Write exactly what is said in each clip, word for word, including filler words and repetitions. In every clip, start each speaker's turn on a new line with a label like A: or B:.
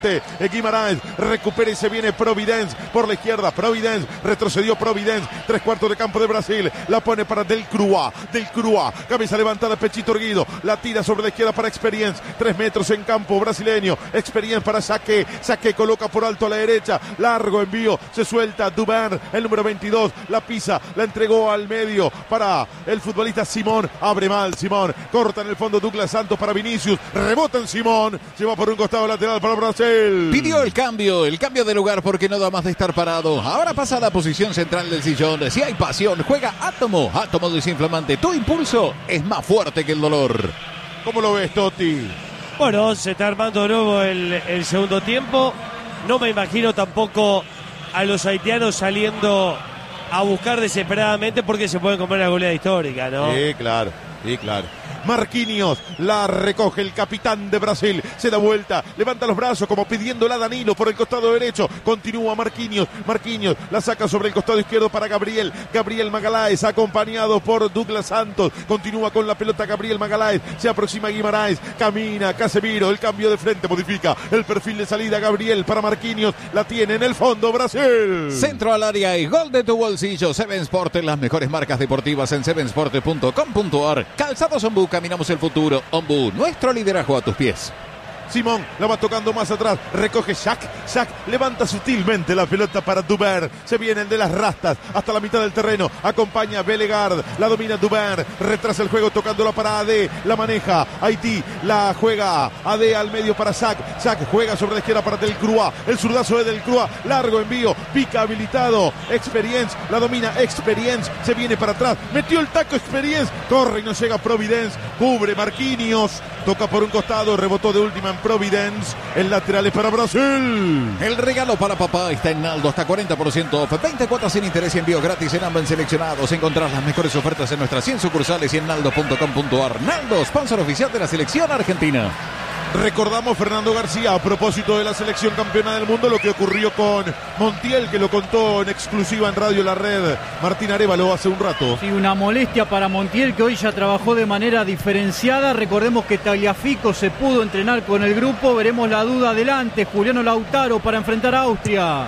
A: Guimarães recupera y se viene Providence por la izquierda. Providence retrocedió Providence. Tres cuartos de campo de Brasil. La pone para Del Crua. Del Crua. Cabeza levantada, pechito erguido. La tira sobre la izquierda para Experience. Tres metros en campo brasileño. Experience para Saque. Saque coloca por alto a la derecha. Largo envío. Se suelta Dubán. El número veintidós. La pisa. La entregó al medio para el futbolista Simón. Abre mal Simón. Corta en el fondo Douglas Santos para Vinicius. Rebota en Simón. Se va por un costado lateral para Brasil.
B: Pidió el cambio, el cambio de lugar porque no da más de estar parado. Ahora pasa a la posición central del sillón. Si hay pasión, juega Átomo. Átomo desinflamante. Tu impulso es más fuerte que el dolor.
A: ¿Cómo lo ves, Totti?
C: Bueno, se está armando de nuevo el, el segundo tiempo. No me imagino tampoco a los haitianos saliendo a buscar desesperadamente porque se pueden comer la goleada histórica, ¿no?
A: Sí, claro, sí, claro. Marquinhos la recoge el capitán de Brasil, se da vuelta, levanta los brazos como pidiéndola a Danilo por el costado derecho, continúa Marquinhos, Marquinhos la saca sobre el costado izquierdo para Gabriel, Gabriel Magalhães acompañado por Douglas Santos, continúa con la pelota Gabriel Magalhães, se aproxima Guimarães, camina Casemiro, el cambio de frente modifica el perfil de salida Gabriel para Marquinhos, la tiene en el fondo Brasil.
B: Centro al área y gol de tu bolsillo. Seven Sport, las mejores marcas deportivas en seven sport punto com punto ar. Calzados Ombu, caminamos el futuro. Ombu, nuestro liderazgo a tus pies.
A: Simón la va tocando más atrás, recoge Shaq, Shaq levanta sutilmente la pelota para Dubán, se viene el de las rastas hasta la mitad del terreno, acompaña Bellegard, la domina Dubán, retrasa el juego tocándola para A D, la maneja Haití, la juega A D al medio para Shaq, Shaq juega sobre la izquierda para Del Crua, el zurdazo de Del Crua, largo envío, pica habilitado, Experience, la domina Experience, se viene para atrás, metió el taco Experience, corre y no llega Providence, cubre Marquinhos, toca por un costado, rebotó de última en Providence, el lateral es para Brasil.
B: El regalo para papá está en Naldo, hasta cuarenta por ciento off, veinte cuotas sin interés y envío gratis en ambos seleccionados. Encontrás las mejores ofertas en nuestras cien sucursales y en naldo punto com punto ar. Naldo, sponsor oficial de la selección argentina.
A: Recordamos Fernando García a propósito de la selección campeona del mundo, lo que ocurrió con Montiel, que lo contó en exclusiva en Radio La Red Martín Arévalo hace un rato.
D: Sí, una molestia para Montiel, que hoy ya trabajó de manera diferenciada. Recordemos que Tagliafico se pudo entrenar con el grupo. Veremos la duda adelante, Juliano Lautaro para enfrentar a Austria.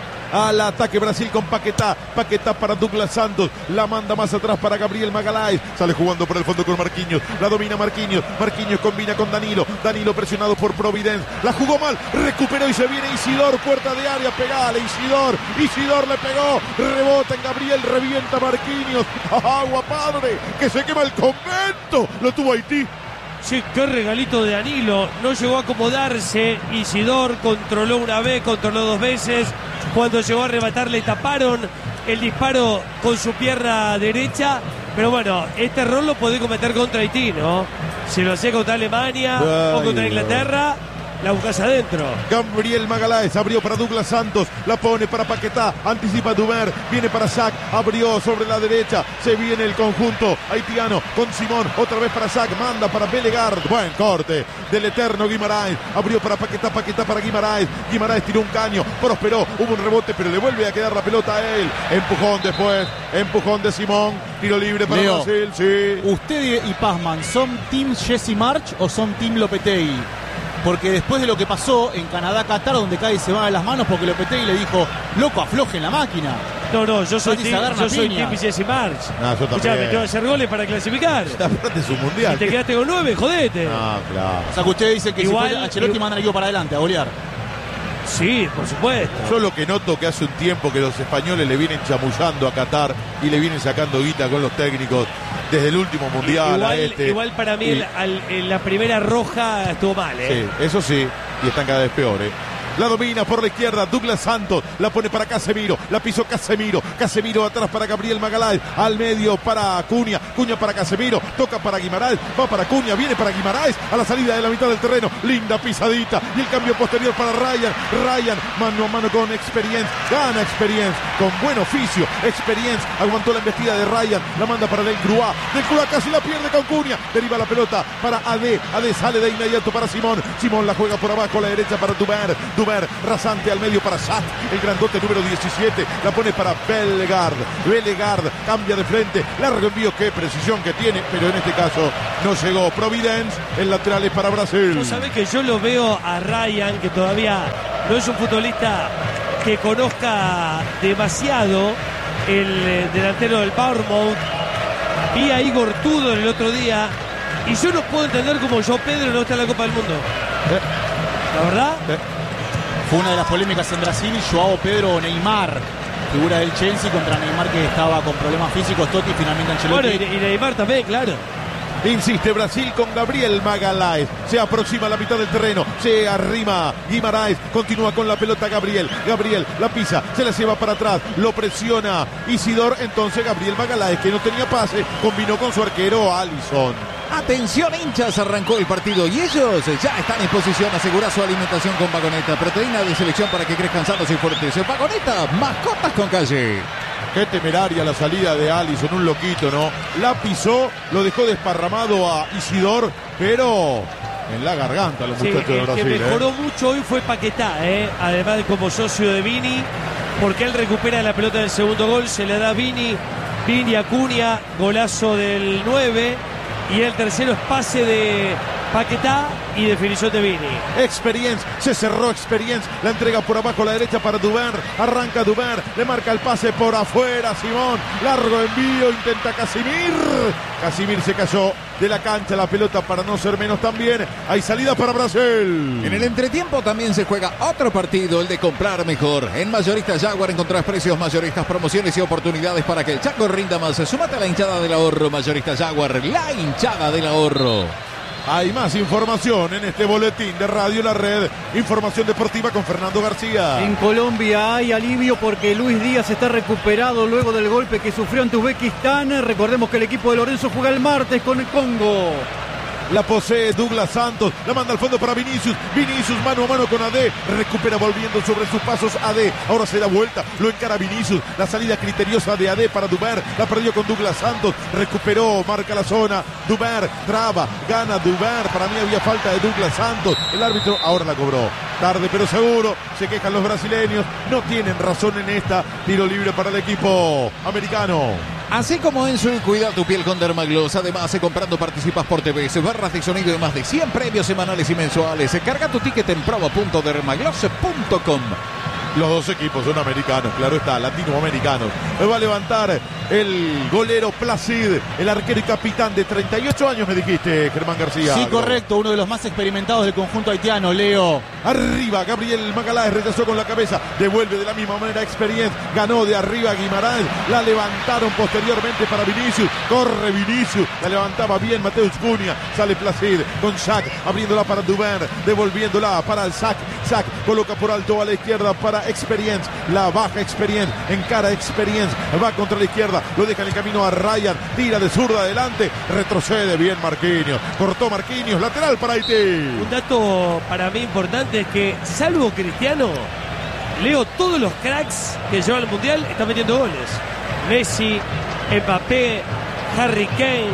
A: Al ataque Brasil con Paquetá, Paquetá para Douglas Santos, la manda más atrás para Gabriel Magalhães, sale jugando por el fondo con Marquinhos, la domina Marquinhos, Marquinhos combina con Danilo, Danilo presionado por Providence, la jugó mal, recuperó y se viene Isidor, puerta de área, pegale Isidor, Isidor le pegó, rebota en Gabriel, revienta Marquinhos, agua padre, que se quema el convento, lo tuvo Haití.
C: Sí, qué regalito de Danilo, no llegó a acomodarse, Isidor controló una vez, controló dos veces, cuando llegó a rematar le taparon el disparo con su pierna derecha, pero bueno, este error lo puede cometer contra Haití, ¿no? Si lo hacía contra Alemania Ay, o contra Inglaterra, la buscas adentro.
A: Gabriel Magalhães abrió para Douglas Santos, la pone para Paquetá, anticipa Duber, viene para Shaq, abrió sobre la derecha, se viene el conjunto haitiano con Simón, otra vez para Shaq, manda para Bellegard, buen corte del eterno Guimarães, abrió para Paquetá, Paquetá para Guimarães, Guimarães tiró un caño, prosperó, hubo un rebote, pero le vuelve a quedar la pelota a él, empujón después, empujón de Simón, tiro libre para
E: Leo,
A: Brasil, sí.
E: ¿Usted y Pazman son team Jesse March o son team Lopetegui? Porque después de lo que pasó en Canadá-Qatar, donde cae y se va de las manos, porque Lopetegui le dijo, loco, aflojen la máquina.
C: No, no, yo soy
E: Casi
C: team,
E: se agarra
C: yo soy
E: piña.
C: team Jesse March.
A: No, yo
C: Escuchá,
A: también.
C: me tengo que hacer goles para clasificar.
A: Aparte es un mundial.
C: Y te quedaste con nueve, jodete.
A: Ah, claro.
E: O sea que usted dice que
C: Igual-
E: si fue Ancelotti
C: igual-
E: manda al equipo para adelante a golear.
C: Sí, por supuesto.
A: Yo lo que noto que hace un tiempo que los españoles le vienen chamullando a Qatar y le vienen sacando guita con los técnicos desde el último mundial
C: igual,
A: a este.
C: igual para mí
A: Y-
C: el- al- en la primera roja estuvo mal, ¿eh?
A: Sí, eso sí, y están cada vez peores. La domina por la izquierda Douglas Santos, la pone para Casemiro, la pisó Casemiro, Casemiro atrás para Gabriel Magalhães, al medio para Cunha, Cunha para Casemiro, toca para Guimarães, va para Cunha, viene para Guimarães, a la salida de la mitad del terreno, linda pisadita, y el cambio posterior para Ryan, Ryan, mano a mano con Experience, gana Experience, con buen oficio, Experience, aguantó la embestida de Ryan, la manda para Del Crua, Del Crua casi la pierde con Cunha, deriva la pelota para A D, A D sale de inmediato para Simón, Simón la juega por abajo a la derecha para Dubán, Duber, rasante al medio para Shaq, el grandote número diecisiete, la pone para Bellegarde. Bellegarde cambia de frente, largo envío, qué precisión que tiene, pero en este caso no llegó. Providence, el lateral es para Brasil.
C: Vos sabés que yo lo veo a Ryan, que todavía no es un futbolista que conozca demasiado, el eh, delantero del Bournemouth. Vi a Igor Tudor el otro día y yo no puedo entender cómo João Pedro no está en la Copa del Mundo.
E: Eh.
C: ¿La verdad?
E: Eh. Fue una de las polémicas en Brasil, João Pedro o Neymar, figura del Chelsea contra Neymar que estaba con problemas físicos. Totti, finalmente Ancelotti.
C: Bueno, y, y Neymar también, claro.
A: Insiste Brasil con Gabriel Magalhães. Se aproxima a la mitad del terreno. Se arrima Guimarães. Continúa con la pelota Gabriel. Gabriel la pisa. Se la lleva para atrás. Lo presiona Isidor. Entonces Gabriel Magalhães, que no tenía pase, combinó con su arquero Alisson.
B: Atención, hinchas, arrancó el partido y ellos ya están en posición a asegurar su alimentación con Vagoneta. Proteína de selección para que crezcan sanos y fuertes. Vagoneta, mascotas con calle.
A: Qué temeraria la salida de Alisson, un loquito, ¿no? La pisó, lo dejó desparramado a Isidor, pero en la garganta los
C: Sí,
A: muchachos de
C: el
A: Brasil.
C: que mejoró
A: ¿eh?
C: mucho hoy fue Paquetá, ¿eh? Además de como socio de Vini, porque él recupera la pelota del segundo gol, se le da a Vini, Vini Acuña, golazo del nueve, y el tercero es pase de Paquetá y definición de Vini.
A: Experience, se cerró Experience, la entrega por abajo a la derecha para Duber, arranca Duber, le marca el pase por afuera Simón, largo envío, intenta Casimir, Casimir se cayó de la cancha, la pelota para no ser menos también, hay salida para Brasil.
B: En el entretiempo también se juega otro partido, el de comprar mejor. En Mayorista Jaguar encontrás precios mayoristas, promociones y oportunidades para que el Chaco rinda más. Sumate a la hinchada del ahorro. Mayorista Jaguar, la hinchada del ahorro.
A: Hay más información en este boletín de Radio La Red. Información deportiva con Fernando García.
D: En Colombia hay alivio porque Luis Díaz está recuperado luego del golpe que sufrió ante Uzbekistán. Recordemos que el equipo de Lorenzo juega el martes con el Congo.
A: La posee Douglas Santos, la manda al fondo para Vinicius, Vinicius mano a mano con A D, recupera volviendo sobre sus pasos A D, ahora se da vuelta, lo encara Vinicius, la salida criteriosa de A D para Duber, la perdió con Douglas Santos, recuperó, marca la zona, Duber, traba, gana Duber, para mí había falta de Douglas Santos, el árbitro ahora la cobró, tarde pero seguro, se quejan los brasileños, no tienen razón en esta, tiro libre para el equipo americano.
B: Así como en su Cuida tu piel con Dermagloss. Además, comprando participas por T V, barras de sonido y más de cien premios semanales y mensuales. Carga tu ticket en promo punto dermagloss punto com.
A: Los dos equipos son americanos, claro está, latinoamericanos. Va a levantar el golero Placid, el arquero y capitán de treinta y ocho años, me dijiste, Germán García.
E: Sí, correcto, uno de los más experimentados del conjunto haitiano, Leo.
A: Arriba, Gabriel Magalhães rechazó con la cabeza, devuelve de la misma manera Experience, ganó de arriba Guimarães, la levantaron posteriormente para Vinicius, corre Vinicius, la levantaba bien Mateus Cunha, sale Placid con Shaq, abriéndola para Duber, devolviéndola para el Shaq, Shaq coloca por alto a la izquierda para Experience, la baja Experience, encara Experience, va contra la izquierda, lo deja en el camino a Ryan, tira de zurda adelante, retrocede bien Marquinhos, cortó Marquinhos, lateral para Haití.
C: Un dato para mí importante es que, salvo Cristiano, Leo, todos los cracks que llevan al Mundial están metiendo goles. Messi, Mbappé, Harry Kane,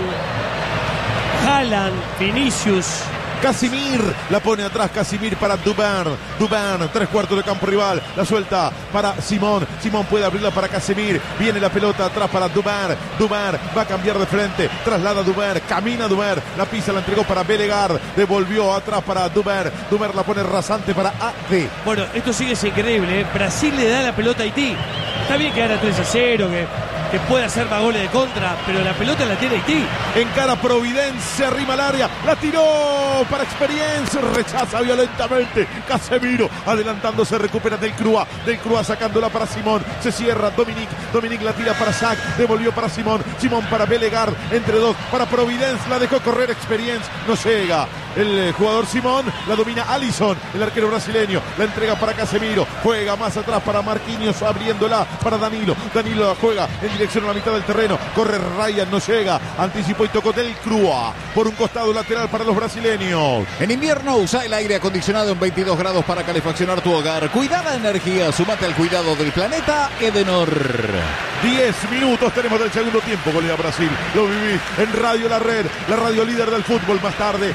C: Haaland, Vinicius.
A: Casimir, la pone atrás Casimir para Duber, Duber, tres cuartos de campo rival, la suelta para Simón, Simón puede abrirla para Casimir, viene la pelota atrás para Duber, Duber va a cambiar de frente, traslada Duber, camina Duber, la pisa, la entregó para Bellegarde, devolvió atrás para Duber, Duber la pone rasante para A D.
C: Bueno, esto sigue es increíble, ¿eh? Brasil le da la pelota a Haití, está bien que gana tres a cero, que, que puede hacer más goles de contra, pero la pelota la tiene Haití.
A: Encara Providencia, arrima al área, la tiró para Experience, rechaza violentamente Casemiro, adelantándose, recupera del Crua, del Crua sacándola para Simón, se cierra Dominic, Dominic la tira para Shaq, devolvió para Simón, Simón para Bellegarde, entre dos, para Providence, la dejó correr Experience, no llega el jugador Simón, la domina Alisson, el arquero brasileño, la entrega para Casemiro, juega más atrás para Marquinhos, abriéndola para Danilo, Danilo la juega en dirección a la mitad del terreno, corre Ryan, no llega, anticipó y tocó del Crua, por un costado lateral para los brasileños.
B: En invierno usa el aire acondicionado en veintidós grados para calefaccionar tu hogar. Cuidada energía, sumate al cuidado del planeta Edenor.
A: diez minutos tenemos del segundo tiempo, golea Brasil, lo vivís en Radio La Red, la radio líder del fútbol. Más tarde, Paraguay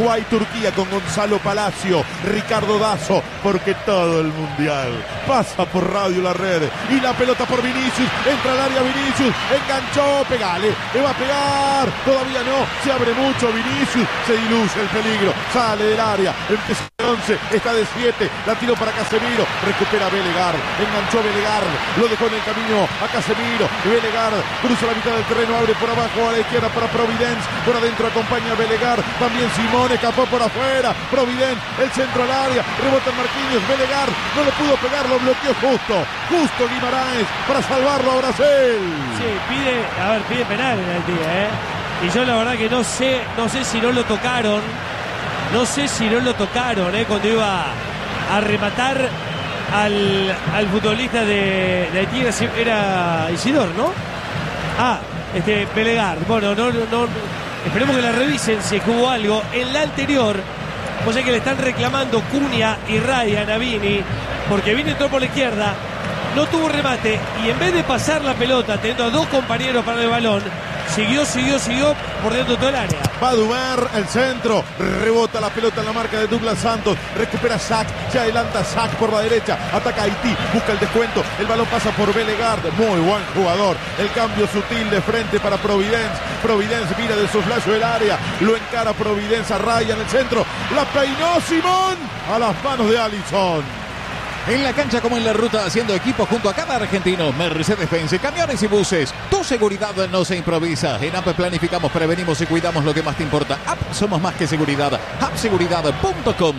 A: Uruguay, Turquía con Gonzalo Palacio, Ricardo Dazo, porque todo el mundial pasa por Radio La Red. Y la pelota por Vinicius, entra al área Vinicius, enganchó, pegale, le va a pegar, todavía no, se abre mucho Vinicius, se diluye el peligro, sale del área, empieza de once, está de siete, la tiró para Casemiro, recupera Velegard, enganchó Velegard, lo dejó en el camino a Casemiro, Velegard cruza la mitad del terreno, abre por abajo a la izquierda para Providence, por adentro acompaña a Velegard, también Simone escapó por afuera, Providence, el centro al área, rebota Marquinhos, Velegard no lo pudo pegar, lo bloqueó justo, justo Guimarães para salvarlo a Brasil.
C: Sí, pide, a ver, pide penal en el día, ¿eh? Y yo la verdad que no sé, no sé si no lo tocaron, no sé si no lo tocaron, ¿eh? Cuando iba a rematar al, al futbolista de, de Haití, era Isidor, ¿no? Ah, este, Velegard. Bueno, no, no, no, esperemos que la revisen si es que hubo algo. En la anterior, o sea que le están reclamando Cunha y Ryan a Vini, porque Vini entró por la izquierda, no tuvo remate y en vez de pasar la pelota teniendo a dos compañeros para el balón, siguió, siguió, siguió por dentro de todo el área.
A: Va a Duber, el centro, rebota la pelota en la marca de Douglas Santos, recupera Sack, se adelanta Sack por la derecha, ataca Haití, busca el descuento, el balón pasa por Velegard, muy buen jugador, el cambio sutil de frente para Providence, Providence mira de soslayo el área, lo encara Providence a Ryan, el centro, la peinó Simón a las manos de Alisson.
B: En la cancha como en la ruta, haciendo equipo junto a cada argentino. Mercedes-Benz, camiones y buses. Tu seguridad no se improvisa. En A P planificamos, prevenimos y cuidamos lo que más te importa. A P somos más que seguridad. app seguridad punto com.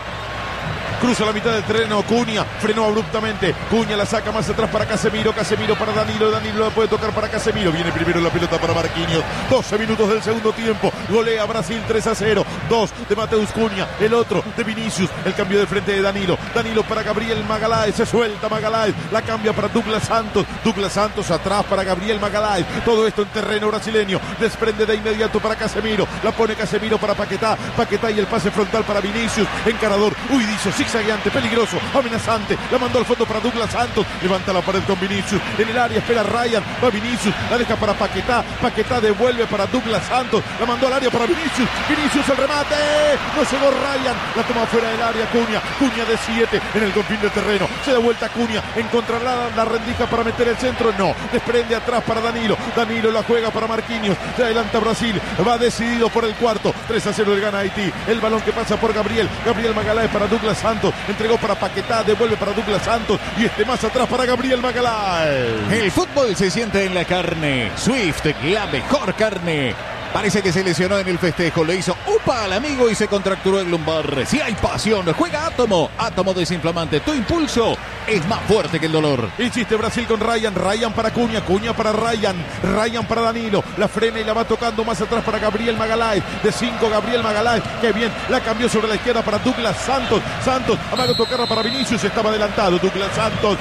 A: Cruza la mitad del terreno, Cunha, frenó abruptamente, Cunha la saca más atrás para Casemiro, Casemiro para Danilo, Danilo la puede tocar para Casemiro, viene primero la pelota para Marquinhos, doce minutos del segundo tiempo, golea Brasil tres a cero, dos de Mateus Cunha, el otro de Vinicius, el cambio de frente de Danilo, Danilo para Gabriel Magalhães, se suelta Magalhães, la cambia para Douglas Santos, Douglas Santos atrás para Gabriel Magalhães, todo esto en terreno brasileño, desprende de inmediato para Casemiro, la pone Casemiro para Paquetá, Paquetá y el pase frontal para Vinicius, encarador, uy, dice, zigzagueante, peligroso, amenazante, la mandó al fondo para Douglas Santos, levanta la pared con Vinicius, en el área espera Ryan, va Vinicius, la deja para Paquetá, Paquetá devuelve para Douglas Santos, la mandó al área para Vinicius, Vinicius el remate, no llegó Ryan, la toma fuera del área Cunha, Cunha de siete en el confín del terreno, se da vuelta Cunha, encontrará la rendija para meter el centro, no, desprende atrás para Danilo, Danilo la juega para Marquinhos, se adelanta Brasil, va decidido por el cuarto, tres a cero el gana Haití, el balón que pasa por Gabriel, Gabriel Magalhães para Douglas Santos, entregó para Paquetá, devuelve para Douglas Santos y este más atrás para Gabriel Magalhães.
B: El fútbol se siente en la carne. Swift, la mejor carne. Parece que se lesionó en el festejo, le hizo upa al amigo y se contracturó el lumbar. Si hay pasión, juega Átomo. Átomo desinflamante, tu impulso es más fuerte que el dolor.
A: Insiste Brasil con Ryan, Ryan para Cunha, Cunha para Ryan, Ryan para Danilo, la frena y la va tocando más atrás para Gabriel Magalhães, de cinco Gabriel Magalhães, que bien, la cambió sobre la izquierda para Douglas Santos, Santos, amaga tocarla para Vinicius, estaba adelantado Douglas Santos.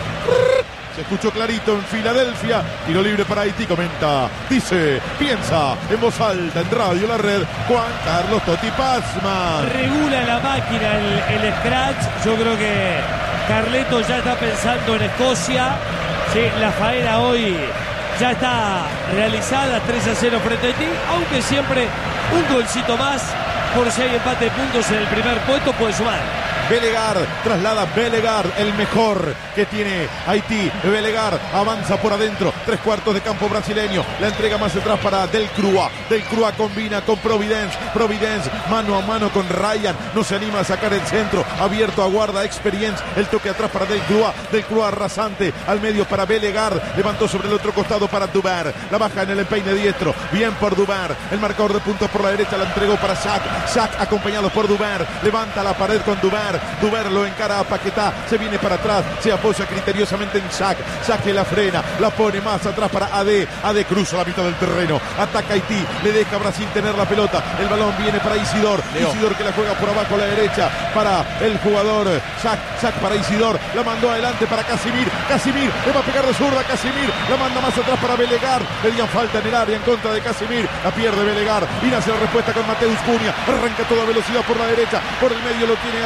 A: Se escuchó clarito en Filadelfia, tiro libre para Haití, comenta, dice, piensa en voz alta en Radio La Red, Juan Carlos Totti Pazman.
C: Regula la máquina el, el scratch, yo creo que Carleto ya está pensando en Escocia, sí, la faena hoy ya está realizada, tres a cero frente a Haití, aunque siempre un golcito más, por si hay empate de puntos en el primer puesto puede sumar.
A: Velegard, traslada Velegard, el mejor que tiene Haití. Velegard avanza por adentro, tres cuartos de campo brasileño, la entrega más atrás para Delcruz. Delcruz combina con Providence, Providence mano a mano con Ryan, no se anima a sacar el centro, abierto, aguarda Experience, el toque atrás para Delcruz, Delcruz arrasante, al medio para Velegard, levantó sobre el otro costado para Duber, la baja en el empeine diestro, bien por Duber, el marcador de puntos por la derecha la entregó para Sack, Sack acompañado por Duber, levanta la pared con Duber, Duber lo encara a Paquetá, se viene para atrás, se apoya criteriosamente en Sack, Sack que la frena, la pone más atrás para A D, A D cruza la mitad del terreno, ataca Haití, le deja a Brasil tener la pelota, el balón viene para Isidor, Leo. Isidor que la juega por abajo a la derecha, para el jugador Sack, Sack para Isidor, la mandó adelante para Casimir, Casimir, le va a pegar de zurda, Casimir, la manda más atrás para Velegard, pedían falta en el área en contra de Casimir, la pierde Velegard, y nace la respuesta con Mateus Cunha, arranca toda velocidad por la derecha, por el medio lo tiene a Ryan,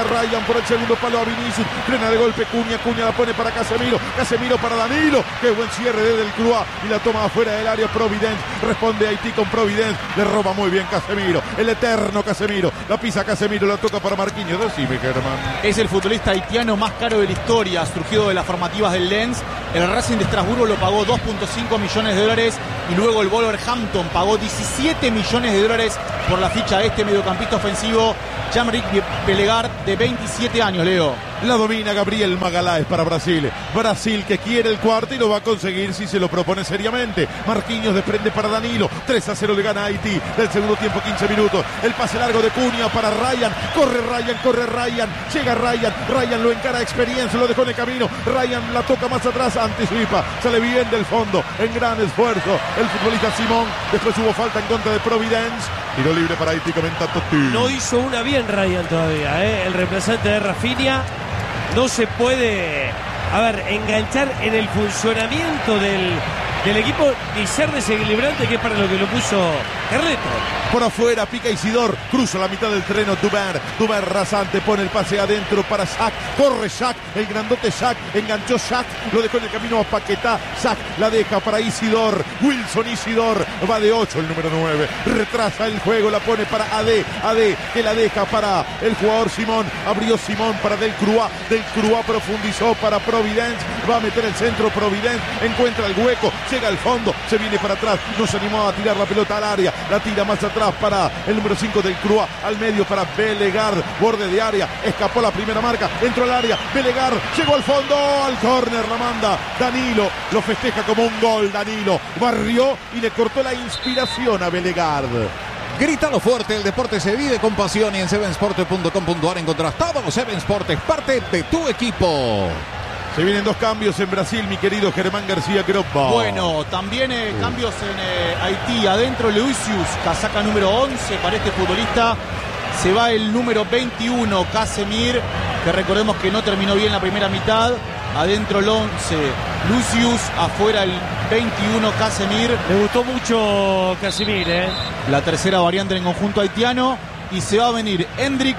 A: por el segundo palo a Vinicius. Frena de golpe Cunha. Cunha la pone para Casemiro. Casemiro para Danilo. Qué buen cierre desde el Croix. Y la toma afuera del área Providence. Responde Haití con Providence. Le roba muy bien Casemiro. El eterno Casemiro. La pisa Casemiro. La toca para Marquinhos. Decime, Germán.
E: Es el futbolista haitiano más caro de la historia, surgido de las formativas del Lens. El Racing de Estrasburgo lo pagó dos punto cinco millones de dólares y luego el Wolverhampton pagó diecisiete millones de dólares por la ficha de este mediocampista ofensivo, Jean-Marie Bellegarde, de veintisiete años, Leo.
A: La domina Gabriel Magalhães para Brasil. Brasil que quiere el cuarto y lo va a conseguir si se lo propone seriamente. Marquinhos desprende para Danilo. tres a cero le gana a Haití. Del segundo tiempo, quince minutos. El pase largo de Cunha para Ryan. Corre Ryan, corre Ryan. Llega Ryan. Ryan lo encara a Experiencia. Lo dejó en el camino. Ryan la toca más atrás. Anticipa. Sale bien del fondo. En gran esfuerzo. El futbolista Simón. Después hubo falta en contra de Providence. Tiro libre para Haití, comenta Totti.
C: No hizo una bien Ryan todavía, ¿eh? El reemplazante de Rafinha. No se puede, a ver, enganchar en el funcionamiento del, del equipo ni ser desequilibrante, que es para lo que lo puso Carleto.
A: Por afuera pica Isidor, cruza la mitad del terreno Duber, Duber rasante, pone el pase adentro para Shaq, corre Shaq, el grandote Shaq, enganchó Shaq, lo dejó en el camino a Paquetá, Shaq la deja para Isidor, Wilson Isidor, va de ocho el número nueve, retrasa el juego, la pone para A D, A D que la deja para el jugador Simón, abrió Simón para Del Croix, Del Croix profundizó para Providence, va a meter el centro Providence, encuentra el hueco, llega al fondo, se viene para atrás, no se animó a tirar la pelota al área, la tira más atrás para el número cinco del Croix, al medio para Bellegarde, borde de área, escapó la primera marca, entró al área, Bellegarde, llegó al fondo, al córner, la manda Danilo, lo festeja como un gol Danilo, barrió y le cortó la inspiración a Bellegarde.
B: Grítalo fuerte, el deporte se vive con pasión y en seven sport punto com punto a r encontrás todo. seven Sport es parte de tu equipo.
A: Se vienen dos cambios en Brasil, mi querido Germán García Gropa.
E: Bueno, también eh, uh. cambios en eh, Haití. Adentro Luisius, casaca número once para este futbolista. Se va el número veintiuno, Casemir, que recordemos que no terminó bien la primera mitad. Adentro el once, Luisius. Afuera el veintiuno, Casemir.
C: Me gustó mucho Casemir, ¿eh?
E: La tercera variante en el conjunto haitiano. Y se va a venir Hendrik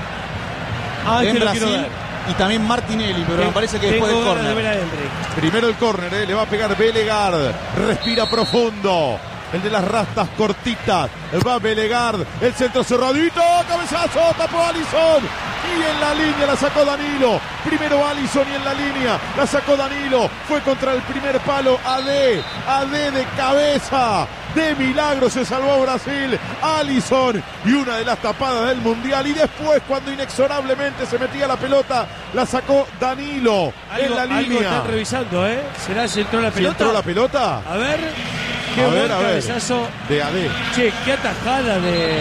C: ah,
E: en
C: que
E: Brasil. Y también Martinelli, pero me parece que después del córner.
C: De
A: Primero el córner, ¿eh? Le va a pegar Bellegarde. Respira profundo. El de las rastas cortitas. Va Bellegarde. El centro cerradito. Cabezazo. Tapó Alisson. Y en la línea la sacó Danilo. Primero Alisson y en la línea la sacó Danilo. Fue contra el primer palo. A D. A D de cabeza. De milagro se salvó Brasil, Alisson, y una de las tapadas del Mundial. Y después, cuando inexorablemente se metía la pelota, la sacó Danilo
C: algo,
A: en la línea.
C: Algo están revisando, ¿eh? ¿Será si entró la pelota?
A: ¿Si entró la pelota?
C: A ver, qué
A: a
C: buen
A: ver, a
C: cabezazo.
A: Ver. De A D.
C: Che, qué atajada de...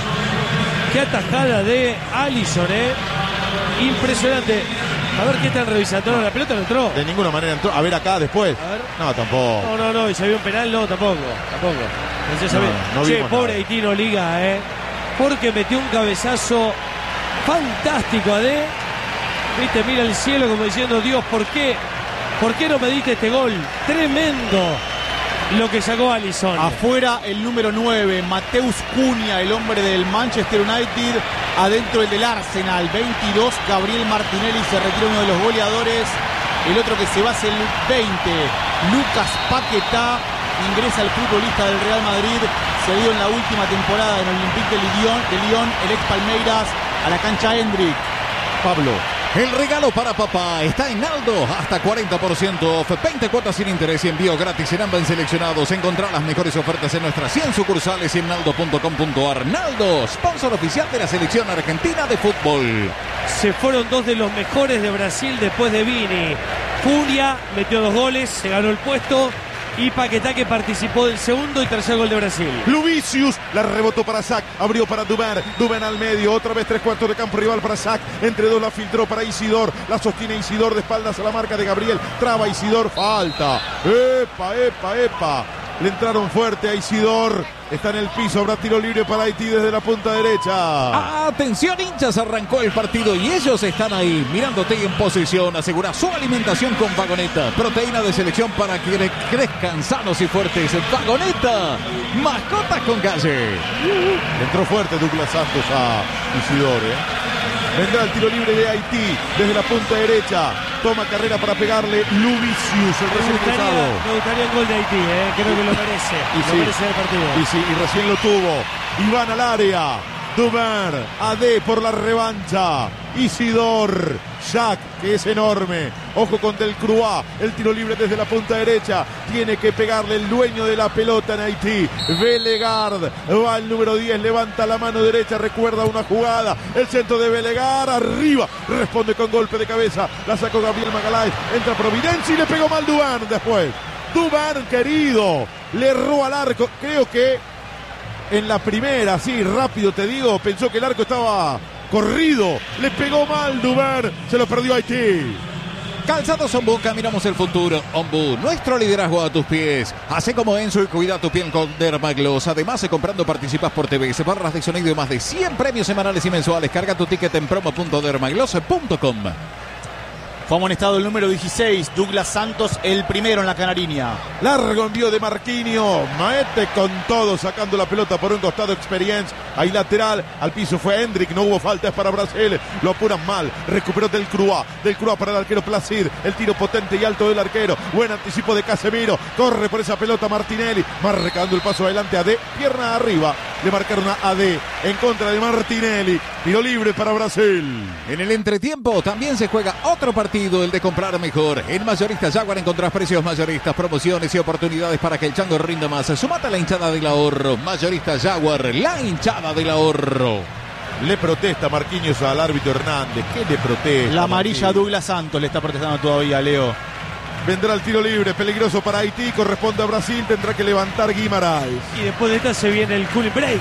C: Qué atajada de Alisson, ¿eh? Impresionante. A ver qué están revisando. No, la pelota no entró.
A: De ninguna manera entró. A ver acá después.
C: A ver.
A: No, tampoco.
C: No, no, no. ¿Y se había un penal? No, tampoco. Tampoco. No se sabía.
A: No, no
C: che, pobre
A: nada.
C: Haití no liga, ¿eh? Porque metió un cabezazo fantástico a D. Viste, mira el cielo como diciendo, Dios, ¿por qué? ¿Por qué no me diste este gol? Tremendo lo que sacó Alisson.
E: Afuera el número nueve, Mateus Cunha, el hombre del Manchester United. Adentro el del Arsenal, veintidós, Gabriel Martinelli, se retira uno de los goleadores. El otro que se va es el veinte, Lucas Paquetá. Ingresa el futbolista del Real Madrid, cedido en la última temporada en el Olympique de Lyon, de Lyon, el ex Palmeiras, a la cancha Hendrik.
A: Pablo.
B: El regalo para papá está en Naldo, hasta cuarenta por ciento off, veinte cuotas sin interés y envío gratis en ambos seleccionados. Encontrar las mejores ofertas en nuestras cien sucursales y en naldo punto com punto a r. Naldo, sponsor oficial de la selección argentina de fútbol.
C: Se fueron dos de los mejores de Brasil después de Vini. Cunha metió dos goles, se ganó el puesto. Y Paquetá, que participó del segundo y tercer gol de Brasil.
A: Luisius la rebotó para Shaq, abrió para Duber, Duber al medio, otra vez tres cuartos de campo rival para Shaq, entre dos la filtró para Isidor, la sostiene Isidor de espaldas a la marca de Gabriel, traba Isidor, falta, epa, epa, epa, le entraron fuerte a Isidor, está en el piso, habrá tiro libre para Haití desde la punta derecha.
B: Atención hinchas, arrancó el partido y ellos están ahí mirándote en posición. Asegura su alimentación con Vagoneta, proteína de selección para que cre crezcan sanos y fuertes. Vagoneta, mascotas con calle.
A: Le entró fuerte Douglas Santos a Isidor, ¿eh? Vendrá el tiro libre de Haití desde la punta derecha. Toma carrera para pegarle Luvicius, el
C: Me
A: recién
C: gustaría,
A: ingresado.
C: me gustaría el gol de Haití, ¿eh? Creo que lo merece.
A: Y
C: lo
A: sí.
C: merece el partido.
A: Y sí, y recién lo tuvo. Y van al área. Duber, A D por la revancha. Isidor, Jack, que es enorme. Ojo con Delcroix, el tiro libre desde la punta derecha. Tiene que pegarle el dueño de la pelota en Haití. Velegard, va el número diez, levanta la mano derecha, recuerda una jugada. El centro de Velegard, arriba. Responde con golpe de cabeza. La sacó Gabriel Magaláes. Entra Providencia y le pegó mal Duber después. Duber, querido, le erró al arco. Creo que en la primera, sí, rápido te digo, pensó que el arco estaba corrido. Le pegó mal Duber, se lo perdió Haití.
B: Calzados Ombú, caminamos el futuro. Ombú, nuestro liderazgo a tus pies. Hace como Enzo y cuida tu piel con Dermagloss. Además, comprando participas por T V, barras de sonido y más de cien premios semanales y mensuales. Carga tu ticket en promo punto dermagloss punto com.
E: Fue amonestado el número dieciséis, Douglas Santos, el primero en la Canariña.
A: Largo envío de Marquinhos. Maete con todo, sacando la pelota por un costado. Experience. Ahí lateral. Al piso fue Hendrik. No hubo falta, es para Brasil. Lo apuran mal. Recuperó Delcroix. Delcroix para el arquero Placid. El tiro potente y alto del arquero. Buen anticipo de Casemiro. Corre por esa pelota Martinelli. Marcando el paso adelante. A D. Pierna arriba. Le marcaron a A D en contra de Martinelli. Tiro libre para Brasil.
B: En el entretiempo también se juega otro partido, el de comprar mejor. En Mayoristas Jaguar encontrás precios mayoristas, promociones y oportunidades para que el chango rinda más. Sumate a la hinchada del ahorro. Mayoristas Jaguar, la hinchada del ahorro.
A: Le protesta Marquinhos al árbitro Hernández. ¿Qué le protesta?
E: La amarilla a
A: Marquinhos?
E: Douglas Santos le está protestando todavía, Leo.
A: Vendrá el tiro libre, peligroso para Haití, corresponde a Brasil, tendrá que levantar Guimaraes.
C: Y después de esta se viene el cooling break.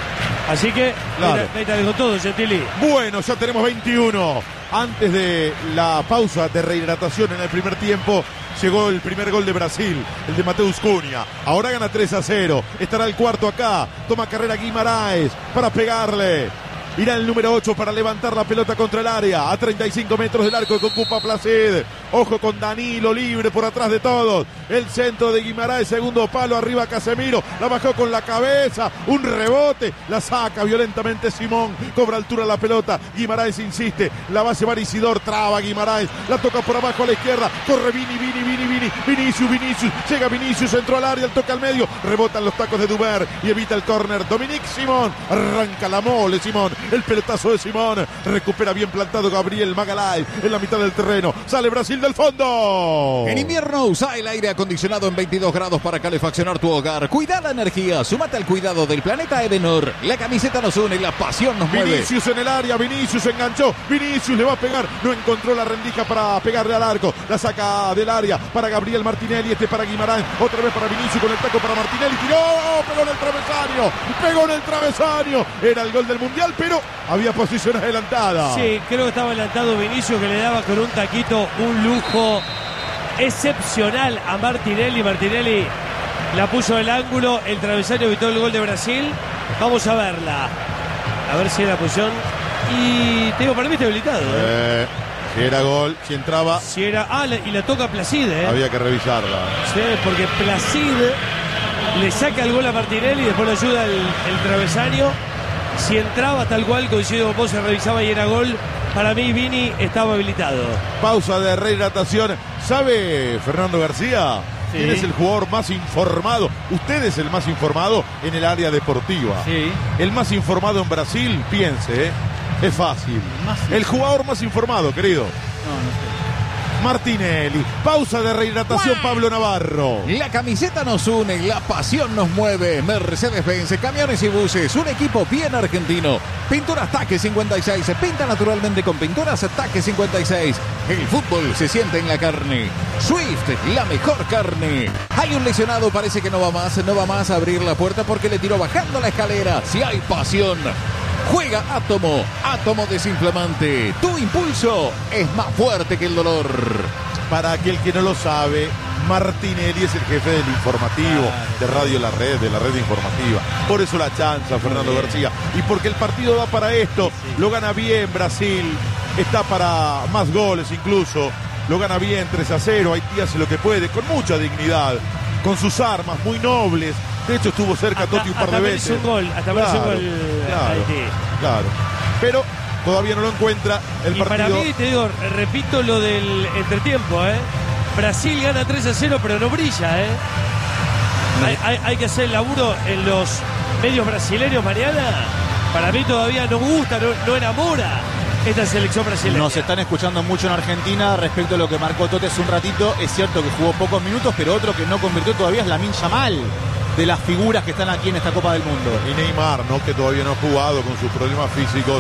C: Así que,
A: Claro.
C: métale con todo, Gentili.
A: Bueno, ya tenemos veintiuno. Antes de la pausa de rehidratación en el primer tiempo, llegó el primer gol de Brasil, el de Mateus Cunha. Ahora gana tres a cero. Estará el cuarto acá. Toma carrera Guimaraes para pegarle. Irá el número ocho para levantar la pelota contra el área. A treinta y cinco metros del arco que ocupa Placid. Ojo con Danilo libre por atrás de todos. El centro de Guimaraes, segundo palo, arriba Casemiro. La bajó con la cabeza. Un rebote. La saca violentamente Simón. Cobra altura la pelota. Guimaraes insiste. La va a llevar Isidor. Traba Guimaraes. La toca por abajo a la izquierda. Corre Vini, Vini, Vini, Vini. Vinicius, Vinicius. Llega Vinicius, entró al área. El toque al medio. Rebotan los tacos de Duber y evita el córner. Dominique Simón. Arranca la mole Simón. El pelotazo de Simón. Recupera bien plantado Gabriel Magaláes en la mitad del terreno. Sale Brasil del fondo.
B: En invierno usa el aire acondicionado en veintidós grados para calefaccionar tu hogar. Cuida la energía. Súmate al cuidado del planeta Edenor. La camiseta nos une, la pasión nos mueve.
A: Vinicius en el área. Vinicius enganchó. Vinicius le va a pegar. No encontró la rendija para pegarle al arco. La saca del área para Gabriel Martinelli. Este para Guimaraes. Otra vez para Vinicius con el taco para Martinelli. Tiró. Pegó en el travesaño. Pegó en el travesaño. Era el gol del mundial, pero había posición adelantada.
C: Sí, creo que estaba adelantado Vinicius, que le daba con un taquito un lujo excepcional a Martinelli. Martinelli la puso el ángulo, el travesaño evitó el gol de Brasil. Vamos a verla. A ver si era posición. Y te digo, para mí está habilitado. ¿eh?
A: Eh, si era gol, si entraba,
C: Si era. Ah, la- y la toca Placid, ¿eh?
A: había que revisarla.
C: Sí, porque Placid le saca el gol a Martinelli y después le ayuda el, el travesaño. Si entraba tal cual, coincido con vos, se revisaba y era gol. Para mí, Vini estaba habilitado.
A: Pausa de rehidratación. ¿Sabe Fernando García?
D: Sí.
A: ¿Quién es el jugador más informado? Usted es el más informado en el área deportiva.
D: Sí.
A: El más informado en Brasil, piense, ¿eh? Es fácil.
D: Más-
A: El jugador más informado, querido.
D: No, no sé.
A: Martinelli. Pausa de rehidratación, Pablo Navarro.
B: La camiseta nos une, la pasión nos mueve. Mercedes-Benz, camiones y buses, un equipo bien argentino. Pinturas Taque cincuenta y seis, se pinta naturalmente con pinturas Taque cincuenta y seis. El fútbol se siente en la carne. Swift, la mejor carne. Hay un lesionado, parece que no va más, no va más a abrir la puerta porque le tiró bajando la escalera. Si hay pasión, juega Átomo, Átomo desinflamante. Tu impulso es más fuerte que el dolor.
A: Para aquel que no lo sabe, Martinelli es el jefe del informativo de Radio La Red, de la red informativa. Por eso la chanza, Fernando García. Y porque el partido da para esto, lo gana bien Brasil, está para más goles incluso, lo gana bien tres a cero, Haití hace lo que puede, con mucha dignidad, con sus armas muy nobles. De hecho estuvo cerca
C: Hasta-
A: Totti un par
C: hasta
A: de
C: merece
A: veces.
C: un gol, hasta merece un
A: Claro,
C: gol,
A: claro,
C: Haití.
A: claro. Pero todavía no lo encuentra. El
C: y
A: partido...
C: para mí, te digo, repito lo del entretiempo, ¿eh? Brasil gana tres a cero, pero no brilla, ¿eh? No. Hay, hay, hay que hacer el laburo en los medios brasileños, Mariana. Para mí todavía no gusta, no, no enamora esta selección brasileña.
E: Nos están escuchando mucho en Argentina respecto a lo que marcó Totti hace un ratito. Es cierto que jugó pocos minutos, pero otro que no convirtió todavía es Lamine Yamal, de las figuras que están aquí en esta Copa del Mundo.
A: Y Neymar, ¿no? Que todavía no ha jugado con sus problemas físicos.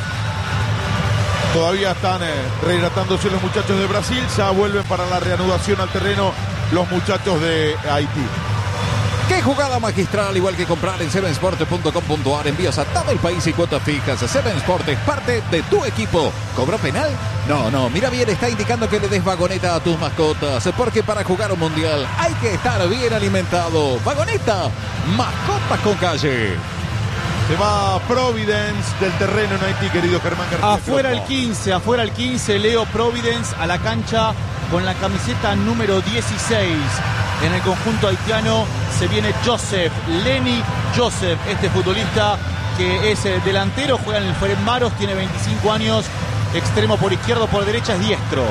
A: Todavía están eh, rehidratándose los muchachos de Brasil. Ya vuelven para la reanudación al terreno los muchachos de Haití.
B: ¡Qué jugada magistral! Igual que comprar en seven sport punto com punto a r, envíos a todo el país y cuotas fijas. seven Sport es parte de tu equipo. ¿Cobró penal? No, no, mira bien, está indicando que le des vagoneta a tus mascotas, porque para jugar un mundial hay que estar bien alimentado. Vagoneta, mascotas con calle.
A: Se va Providence del terreno en Haití, querido Germán García.
E: Afuera el quince, afuera el quince, Leo. Providence a la cancha con la camiseta número dieciséis. En el conjunto haitiano se viene Joseph, Lenny Joseph, este futbolista que es delantero, juega en el Ferenc Maros, tiene veinticinco años, extremo por izquierdo, por derecha es diestro.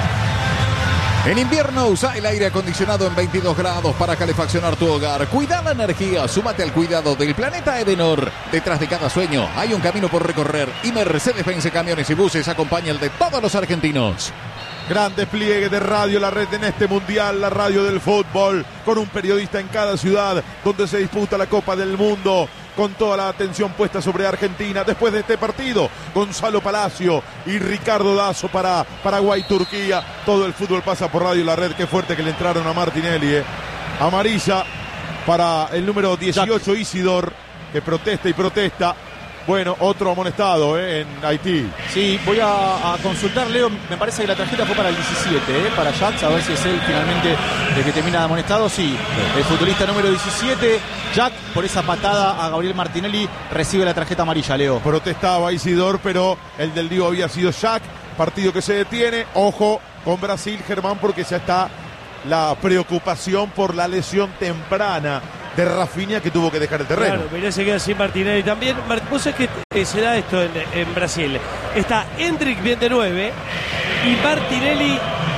B: En invierno usa el aire acondicionado en veintidós grados para calefaccionar tu hogar. Cuida la energía, súmate al cuidado del planeta Edenor. Detrás de cada sueño hay un camino por recorrer y Mercedes-Benz Camiones y Buses acompaña el de todos los argentinos.
A: Gran despliegue de Radio La Red en este mundial, la radio del fútbol, con un periodista en cada ciudad donde se disputa la Copa del Mundo, con toda la atención puesta sobre Argentina. Después de este partido, Gonzalo Palacio y Ricardo Dazo para Paraguay-Turquía. Todo el fútbol pasa por Radio La Red. Qué fuerte que le entraron a Martinelli, ¿eh? Amarilla para el número dieciocho, Isidor, que protesta y protesta. Bueno, otro amonestado ¿eh? en Haití.
E: Sí, voy a, a consultar, Leo. Me parece que la tarjeta fue para el diecisiete, ¿eh? para Jack, a ver si es él finalmente el que termina de amonestado. Sí, el futbolista número diecisiete, Jack, por esa patada a Gabriel Martinelli, recibe la tarjeta amarilla, Leo.
A: Protestaba Isidor, pero el del Diego había sido Jack. Partido que se detiene. Ojo con Brasil, Germán, porque ya está la preocupación por la lesión temprana de Rafinha, que tuvo que dejar el terreno.
C: Claro, mirá, se queda sin Martinelli también. Vos sabés que eh, se da esto en, en Brasil. Está Hendrick bien de nueve y Martinelli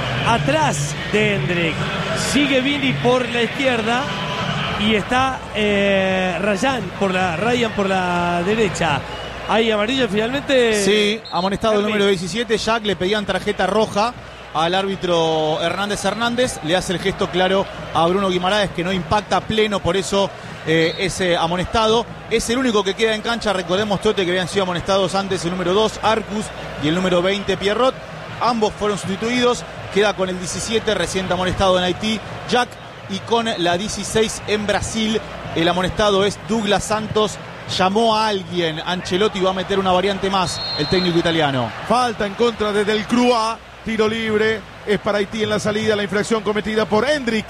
C: atrás de Hendrick. Sigue Vini por la izquierda y está eh, Ryan por la Ryan por la derecha. Ahí amarillo finalmente.
E: Sí, amonestado el número diecisiete. Jack, le pedían tarjeta roja al árbitro Hernández Hernández, le hace el gesto claro a Bruno Guimaraes que no impacta pleno, por eso eh, ese amonestado. Es el único que queda en cancha. Recordemos, Tote, que habían sido amonestados antes el número dos, Arcus, y el número veinte, Pierrot. Ambos fueron sustituidos. Queda con el diecisiete, reciente amonestado en Haití, Jack, y con la dieciséis en Brasil, el amonestado es Douglas Santos. Llamó a alguien, Ancelotti va a meter una variante más, el técnico italiano.
A: Falta en contra de Del Crua. Tiro libre, es para Haití en la salida, la infracción cometida por Hendrick.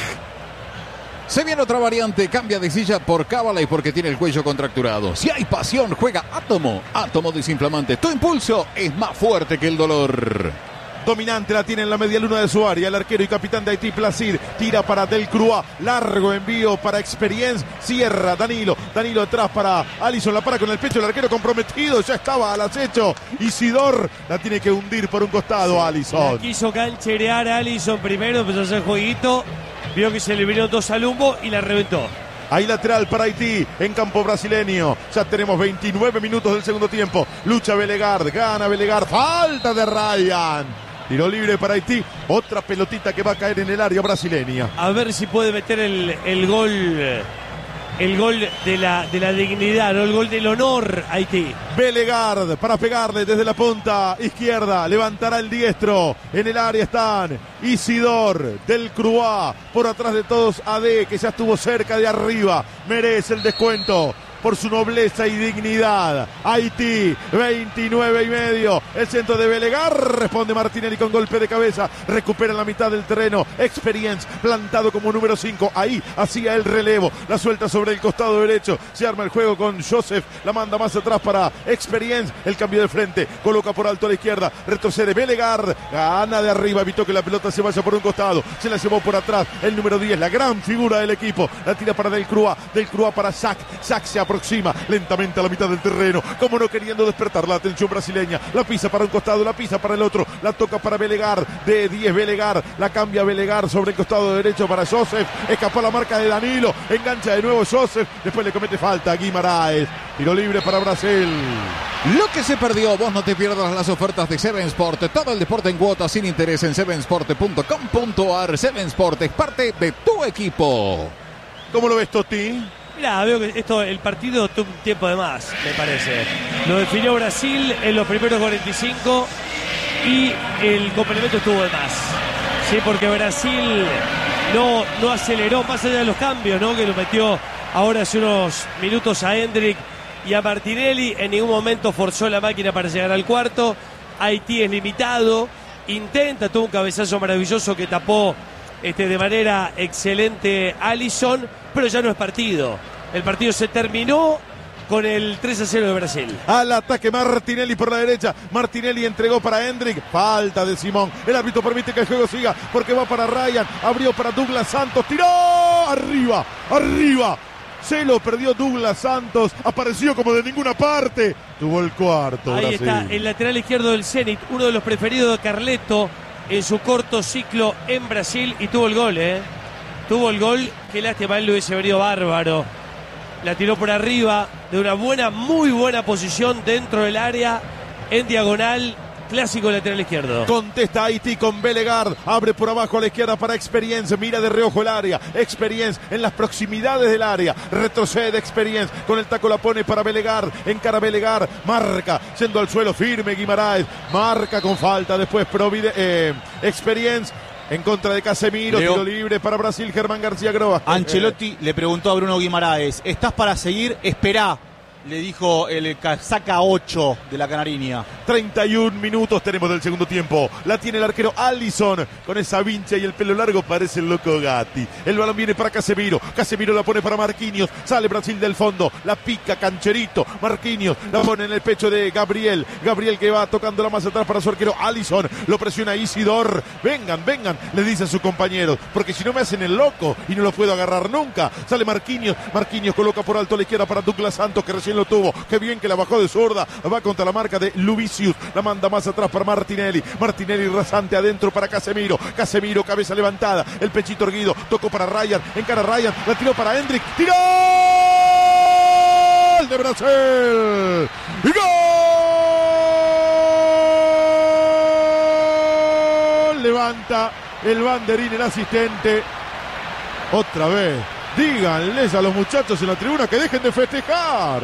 B: Se viene otra variante, cambia de silla por cábala y porque tiene el cuello contracturado. Si hay pasión, juega Átomo, Átomo desinflamante. Tu impulso es más fuerte que el dolor.
A: Dominante la tiene en la media luna de su área. El arquero y capitán de Haití, Placid, tira para Del Crua. Largo envío para Experience. Cierra Danilo. Danilo atrás para Alisson. La para con el pecho. El arquero comprometido. Ya estaba al acecho. Isidor la tiene que hundir por un costado, sí. Alisson.
C: La quiso cancherear a Alisson primero. Empezó a hacer jueguito. Vio que se le vino dos al humbo y la reventó.
A: Hay lateral para Haití en campo brasileño. Ya tenemos veintinueve minutos del segundo tiempo. Lucha Velegard. Gana Velegard. Falta de Ryan. Tiro libre para Haití. Otra pelotita que va a caer en el área brasileña.
C: A ver si puede meter el, el gol. El gol de la, de la dignidad, ¿no? El gol del honor, Haití.
A: Velegard para pegarle desde la punta izquierda. Levantará el diestro. En el área están Isidor, Del Crua. Por atrás de todos, A D, que ya estuvo cerca de arriba. Merece el descuento por su nobleza y dignidad. Haití, veintinueve y medio. El centro de Velegard. Responde Martinelli con golpe de cabeza. Recupera la mitad del terreno. Experience, plantado como número cinco. Ahí hacía el relevo. La suelta sobre el costado derecho. Se arma el juego con Joseph. La manda más atrás para Experience. El cambio de frente. Coloca por alto a la izquierda. Retrocede Velegard. Gana de arriba. Evitó que la pelota se vaya por un costado. Se la llevó por atrás. El número diez. La gran figura del equipo. La tira para Del Crua. Del Crua para Sack. Sack se aproxima lentamente a la mitad del terreno, como no queriendo despertar la atención brasileña. La pisa para un costado, la pisa para el otro, la toca para Belegar, de diez Belegar, la cambia Belegar sobre el costado derecho para Joseph, escapó la marca de Danilo, engancha de nuevo Joseph, después le comete falta a Guimaraes, tiro libre para Brasil.
B: Lo que se perdió, vos no te pierdas las ofertas de Seven Sport, todo el deporte en cuotas sin interés en seven sport punto com punto a r. Seven Sport es parte de tu equipo.
A: ¿Cómo lo ves, Totti?
C: Mirá, veo que esto, el partido tuvo un tiempo de más, me parece. Lo definió Brasil en los primeros cuarenta y cinco y el complemento estuvo de más. Sí, porque Brasil no, no aceleró más allá de los cambios, ¿no? Que lo metió ahora hace unos minutos a Hendrick y a Martinelli. En ningún momento forzó la máquina para llegar al cuarto. Haití es limitado. Intenta, tuvo un cabezazo maravilloso que tapó este, de manera excelente Alisson, pero ya no es partido. El partido se terminó con el tres a cero de Brasil.
A: Al ataque Martinelli por la derecha. Martinelli entregó para Hendrick. Falta de Simón. El árbitro permite que el juego siga porque va para Ryan. Abrió para Douglas Santos. Tiró arriba, arriba. Se lo perdió Douglas Santos. Apareció como de ninguna parte. Tuvo el cuarto.
C: Ahí
A: Brasil.
C: está el lateral izquierdo del Zenit, uno de los preferidos de Carleto en su corto ciclo en Brasil, y tuvo el gol, ¿eh? Tuvo el gol. Qué lástima, él lo hubiese venido bárbaro. La tiró por arriba de una buena, muy buena posición dentro del área, en diagonal. Clásico lateral izquierdo.
A: Contesta Haití con Belegar. Abre por abajo a la izquierda para Experience. Mira de reojo el área. Experience en las proximidades del área. Retrocede Experience. Con el taco la pone para Belegar. Encara Belegar. Marca. Yendo al suelo firme Guimaraes. Marca con falta. Después Provide, eh, Experience. En contra de Casemiro,
E: Leo.
A: Tiro libre para Brasil, Germán García Groa.
E: Ancelotti le preguntó a Bruno Guimaraes, ¿estás para seguir? Esperá, le dijo el casaca ocho de la Canariña.
A: treinta y un minutos tenemos del segundo tiempo. La tiene el arquero Alisson. Con esa vincha y el pelo largo parece el loco Gatti. El balón viene para Casemiro. Casemiro la pone para Marquinhos. Sale Brasil del fondo. La pica Cancherito. Marquinhos la pone en el pecho de Gabriel. Gabriel que va tocando la más atrás para su arquero Alisson. Lo presiona Isidor. Vengan, vengan, le dice a sus compañeros. Porque si no me hacen el loco y no lo puedo agarrar nunca. Sale Marquinhos. Marquinhos coloca por alto a la izquierda para Douglas Santos, que recién lo tuvo. Qué bien que la bajó de zurda. Va contra la marca de Luvicius. La manda más atrás para Martinelli. Martinelli rasante adentro para Casemiro. Casemiro, cabeza levantada. El pechito erguido. Tocó para Ryan. Encara a Ryan. La tiró para Hendrick. ¡Tiró! ¡Gol de Brasil! ¡Gol! Levanta el banderín el asistente. Otra vez. Díganles a los muchachos en la tribuna que dejen de festejar.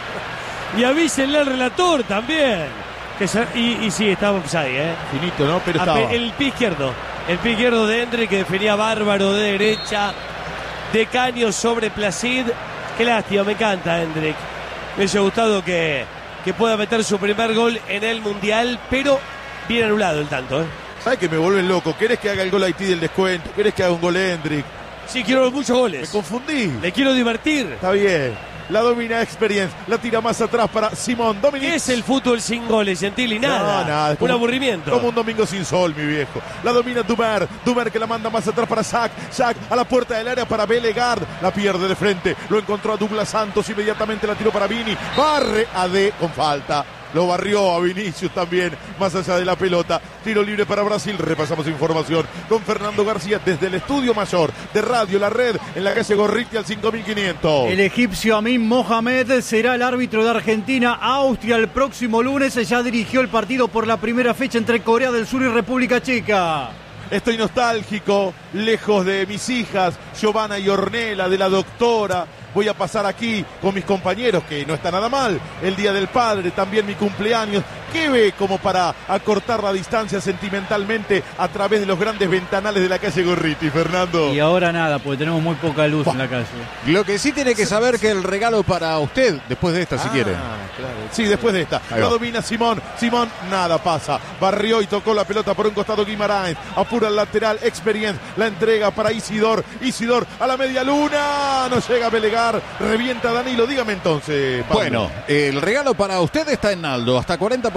C: Y avísenle al relator también. Que se, y, y sí, estaba offside, ¿eh?
A: Finito, ¿no? Pero
C: Ape,
A: estaba.
C: el pie izquierdo. El pie izquierdo de Hendrick, que definía bárbaro de derecha. De caño sobre Placid. Qué lástima, me encanta Hendrick. Me hubiese gustado que, que pueda meter su primer gol en el Mundial, pero bien anulado el tanto, ¿eh?
A: ¿Sabes que me vuelve loco? ¿Querés que haga el gol Haití del descuento? ¿Querés que haga un gol Hendrick?
C: Sí, quiero muchos
A: Me
C: goles.
A: confundí.
C: Le quiero divertir.
A: Está bien. La domina Experience. La tira más atrás para Simón Dominic.
C: ¿Qué es el fútbol sin goles, Gentili? Nada.
A: No, nada.
C: Un
A: Como-
C: aburrimiento.
A: Como un domingo sin sol, mi viejo. La domina Dumer. Dumer que la manda más atrás para Sack. Sack a la puerta del área para Belegar. La pierde de frente. Lo encontró a Douglas Santos. Inmediatamente la tiró para Vini. Barre a D con falta. Lo barrió a Vinicius también, más allá de la pelota. Tiro libre para Brasil. Repasamos información con Fernando García desde el estudio mayor de Radio La Red en la calle Gorriti al cinco mil quinientos.
D: El egipcio Amin Mohamed será el árbitro de Argentina-Austria el próximo lunes. Ya dirigió el partido por la primera fecha entre Corea del Sur y República Checa.
A: Estoy nostálgico, lejos de mis hijas, Giovanna y Ornella, de la doctora. Voy a pasar aquí con mis compañeros, que no está nada mal. El Día del Padre, también mi cumpleaños. ¿Qué ve como para acortar la distancia sentimentalmente a través de los grandes ventanales de la calle Gorriti, Fernando?
D: Y ahora nada, porque tenemos muy poca luz en la calle.
B: Lo que sí tiene que saber que el regalo para usted, después de esta, si quiere.
A: Sí, después de esta.
B: Ahí
A: Lo
B: va.
A: domina Simón. Simón, nada pasa. Barrió y tocó la pelota por un costado Guimaraes. Apura el lateral. Experience. La entrega para Isidor. Isidor a la media luna. No llega a Belegar. Revienta Danilo. Dígame entonces, Pablo.
B: Bueno, el regalo para usted está en Aldo. Hasta cuarenta por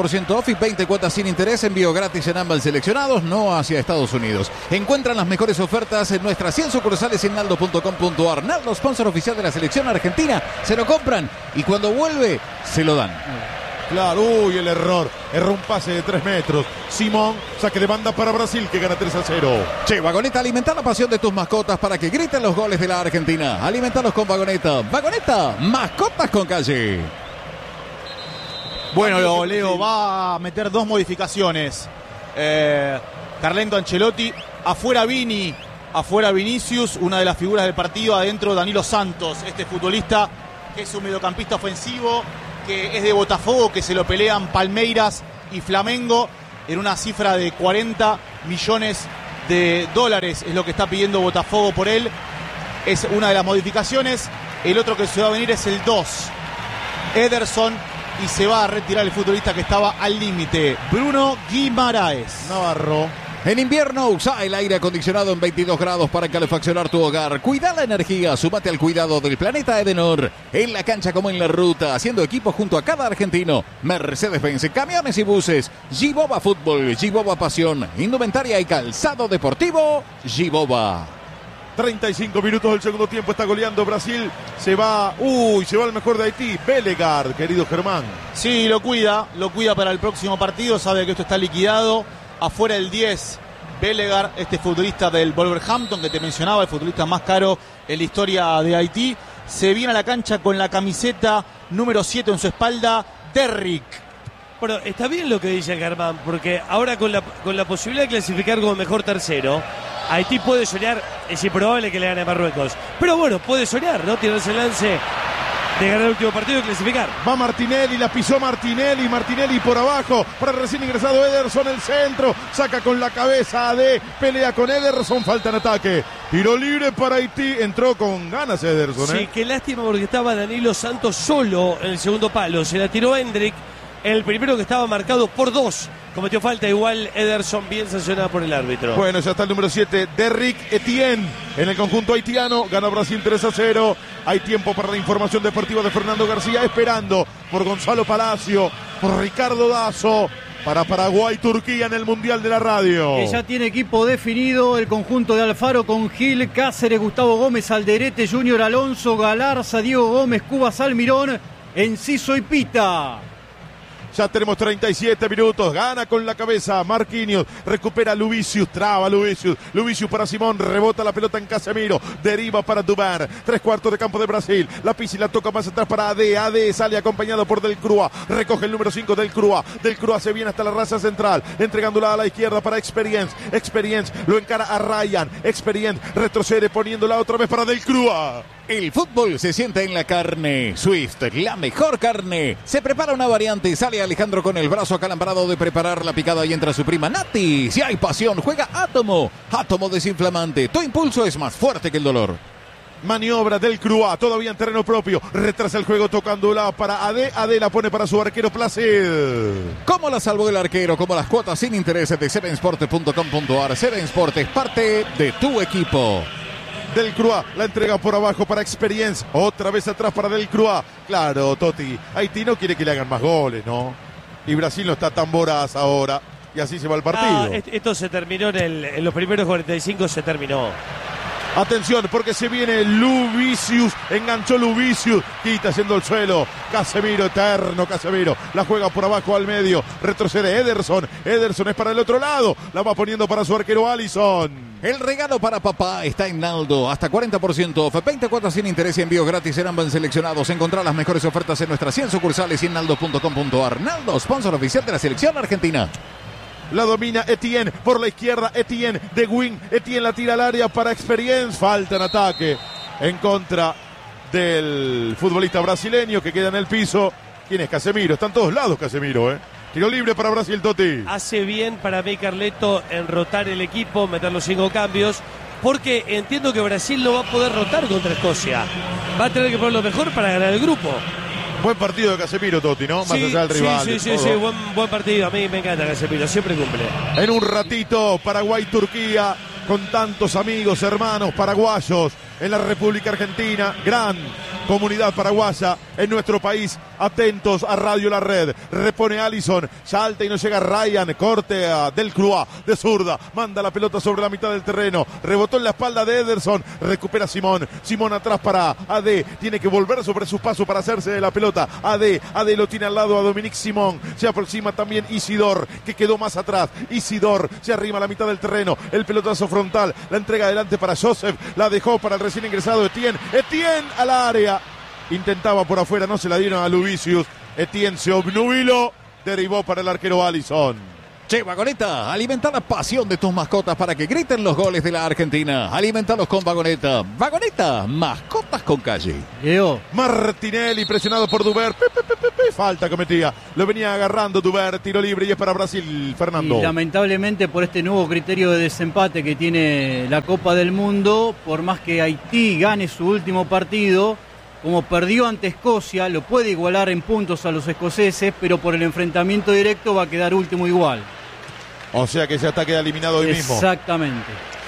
B: por ciento off y veinte cuotas sin interés. Envío gratis en ambos seleccionados, no hacia Estados Unidos. Encuentran las mejores ofertas en nuestras cien sucursales en naldo punto com punto ar. Naldo, sponsor oficial de la selección argentina. Se lo compran y cuando vuelve, se lo dan.
A: Claro, uy, el error. Erró un pase de tres metros. Simón, saque de banda para Brasil que gana tres a cero.
B: Che, Vagoneta, alimenta la pasión de tus mascotas para que griten los goles de la Argentina. Alimentalos con Vagoneta. Vagoneta, mascotas con calle.
E: Bueno, Leo va a meter dos modificaciones. Eh, Carleto Ancelotti, afuera Vini, afuera Vinicius, una de las figuras del partido, adentro Danilo Santos, este futbolista que es un mediocampista ofensivo, que es de Botafogo, que se lo pelean Palmeiras y Flamengo en una cifra de cuarenta millones de dólares, es lo que está pidiendo Botafogo por él. Es una de las modificaciones. El otro que se va a venir es el dos, Ederson, y se va a retirar el futbolista que estaba al límite, Bruno Guimaraes.
A: Navarro.
B: En invierno usa el aire acondicionado en veintidós grados para calefaccionar tu hogar. Cuida la energía, súmate al cuidado del planeta Edenor. En la cancha como en la ruta, haciendo equipo junto a cada argentino. Mercedes-Benz, camiones y buses. Giboba Fútbol, Giboba Pasión. Indumentaria y calzado deportivo, Giboba.
A: treinta y cinco minutos del segundo tiempo, está goleando Brasil. Se va, uy, se va el mejor de Haití, Bellegard, querido Germán.
E: Sí, lo cuida, lo cuida para el próximo partido. Sabe que esto está liquidado. Afuera el diez, Bellegard, este futbolista del Wolverhampton que te mencionaba, el futbolista más caro en la historia de Haití. Se viene a la cancha con la camiseta número siete en su espalda, Derrick.
C: Bueno, está bien lo que dice Germán, porque ahora con la, con la posibilidad de clasificar como mejor tercero, Haití puede soñar, es improbable que le gane a Marruecos. Pero bueno, puede soñar, ¿no? Tiene ese lance de ganar el último partido y clasificar.
A: Va Martinelli, la pisó Martinelli, Martinelli por abajo, para el recién ingresado Ederson, el centro, saca con la cabeza de pelea con Ederson, falta en ataque, tiro libre para Haití, entró con ganas Ederson.
C: Sí,
A: ¿eh?
C: qué lástima porque estaba Danilo Santos solo en el segundo palo, se la tiró Hendrik, el primero que estaba marcado por dos, cometió falta igual Ederson, bien sancionado por el árbitro.
A: Bueno, ya está el número siete, Derrick Etienne, en el conjunto haitiano, gana Brasil tres a cero, hay tiempo para la información deportiva de Fernando García, esperando por Gonzalo Palacio, por Ricardo Dazo, para Paraguay, Turquía en el Mundial de la Radio.
D: Que ya tiene equipo definido el conjunto de Alfaro con Gil, Cáceres, Gustavo Gómez, Alderete, Junior Alonso, Galarza, Diego Gómez, Cubas, Almirón, Enciso y Pita.
A: Ya tenemos treinta y siete minutos, gana con la cabeza Marquinhos, recupera Luvicius, traba Luvicius, Luvicius para Simón, rebota la pelota en Casemiro, deriva para Duban, tres cuartos de campo de Brasil, la pisa y la toca más atrás para Ade, Ade sale acompañado por Del Crua, recoge el número cinco Del Crua, Del Crua se viene hasta la raza central, entregándola a la izquierda para Experience, Experience lo encara a Ryan, Experience retrocede poniéndola otra vez para Del Crua.
B: El fútbol se sienta en la carne. Swift, la mejor carne. Se prepara una variante y sale Alejandro con el brazo acalambrado de preparar la picada y entra su prima Nati. Si hay pasión, juega Átomo. Átomo desinflamante. Tu impulso es más fuerte que el dolor.
A: Maniobra Del Crua, todavía en terreno propio. Retrasa el juego tocándola para Ade. Ade la pone para su arquero Placid.
B: ¿Cómo la salvó el arquero? Como las cuotas sin intereses de seven sport punto com punto ar. seven Sport es parte de tu equipo.
A: Del Crua, la entrega por abajo para Experience, otra vez atrás para Del Crua. Claro, Totti, Haití no quiere que le hagan más goles, ¿no? Y Brasil no está tan voraz ahora, y así se va el partido.
C: Ah, esto se terminó en, el, en los primeros cuarenta y cinco, se terminó.
A: Atención, porque se viene Luvicius, enganchó Luvicius, quita haciendo el suelo, Casemiro, eterno Casemiro, la juega por abajo al medio, retrocede Ederson, Ederson es para el otro lado, la va poniendo para su arquero Alisson.
B: El regalo para papá está en Naldo, hasta cuarenta por ciento off, veinte cuotas sin interés y envío gratis en ambos seleccionados. Encontrar las mejores ofertas en nuestras cien sucursales y en naldo punto com punto ar. Naldo, sponsor oficial de la selección argentina.
A: La domina Etienne por la izquierda, Etienne de wing, Etienne la tira al área para Experience, falta en ataque en contra del futbolista brasileño que queda en el piso. ¿Quién es? Casemiro, están todos lados Casemiro, ¿eh? Tiro libre para Brasil, Totti.
C: Hace bien para mí Carleto en rotar el equipo, meter los cinco cambios, porque entiendo que Brasil no va a poder rotar contra Escocia. Va a tener que poner lo mejor para ganar el grupo.
A: Buen partido de Casemiro, Totti, ¿no? Más
C: sí,
A: allá del rival.
C: Sí, sí, sí, sí, buen, buen partido. A mí me encanta Casemiro, siempre cumple.
A: En un ratito, Paraguay-Turquía, con tantos amigos, hermanos paraguayos en la República Argentina. Gran comunidad paraguaya en nuestro país, atentos a Radio La Red. Repone Alisson, salta y no llega Ryan, corte a Del Cruz de zurda, manda la pelota sobre la mitad del terreno, rebotó en la espalda de Ederson, recupera Simón, Simón atrás para A D, tiene que volver sobre sus pasos para hacerse de la pelota, A D, A D lo tiene al lado a Dominic Simón, se aproxima también Isidor, que quedó más atrás, Isidor se arrima a la mitad del terreno, el pelotazo frontal, la entrega adelante para Joseph, la dejó para el recién ingresado Etienne, Etienne al área, intentaba por afuera, no se la dieron a Luvicius, Etienne se obnubiló, derivó para el arquero Alisson.
B: Che, Vagoneta, alimenta la pasión de tus mascotas para que griten los goles de la Argentina. Alimentalos con Vagoneta. Vagoneta, mascotas con calle.
D: Leo.
A: Martinelli presionado por Duber. Pe, pe, pe, pe, pe. Falta cometía. Lo venía agarrando Duber. Tiro libre y es para Brasil, Fernando.
D: Y lamentablemente por este nuevo criterio de desempate que tiene la Copa del Mundo, por más que Haití gane su último partido, como perdió ante Escocia, lo puede igualar en puntos a los escoceses, pero por el enfrentamiento directo va a quedar último igual.
A: O sea que ya está queda eliminado hoy mismo.
D: Exactamente.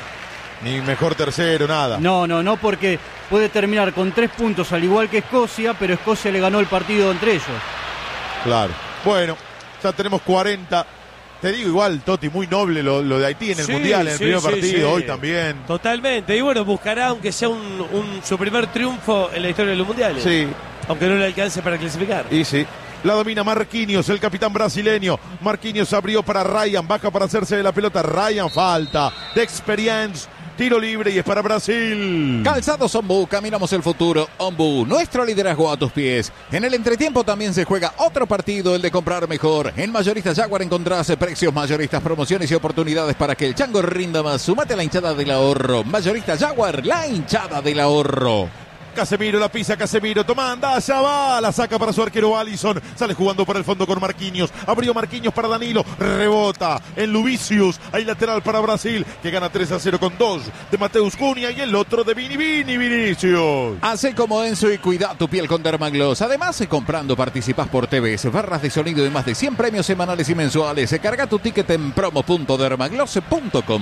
A: Ni mejor tercero, nada.
D: No, no, no, porque puede terminar con tres puntos al igual que Escocia, pero Escocia le ganó el partido entre ellos.
A: Claro. Bueno, ya tenemos cuarenta. Te digo igual, Toti, muy noble lo, lo de Haití en el
C: Sí,
A: Mundial, en el
C: sí,
A: primer
C: sí,
A: partido,
C: sí.
A: hoy también.
C: Totalmente. Y bueno, buscará, aunque sea un, un- su primer triunfo en la historia de los mundiales.
A: Sí,
C: Aunque no le alcance para clasificar.
A: y sí. La domina Marquinhos, el capitán brasileño. Marquinhos abrió para Ryan, baja para hacerse de la pelota. Ryan, falta de Experience. Tiro libre y es para Brasil.
B: Calzados Ombu, caminamos el futuro. Ombu, nuestro liderazgo a tus pies. En el entretiempo también se juega otro partido, el de comprar mejor. En Mayoristas Jaguar encontrás precios mayoristas, promociones y oportunidades para que el chango rinda más. Sumate a la hinchada del ahorro. Mayoristas Jaguar, la hinchada del ahorro.
A: Casemiro la pisa, Casemiro, toma, anda, allá va, la saca para su arquero Alisson, sale jugando por el fondo con Marquinhos, abrió Marquinhos para Danilo, rebota en Luvicius, hay lateral para Brasil, que gana tres a cero con dos de Mateus Cunha y el otro de Vini Vini Vinicius.
B: Hace como Enzo y cuida tu piel con Dermagloss. Además, comprando participás por T V, barras de sonido y más de cien premios semanales y mensuales. Carga tu ticket en promo punto dermagloss punto com.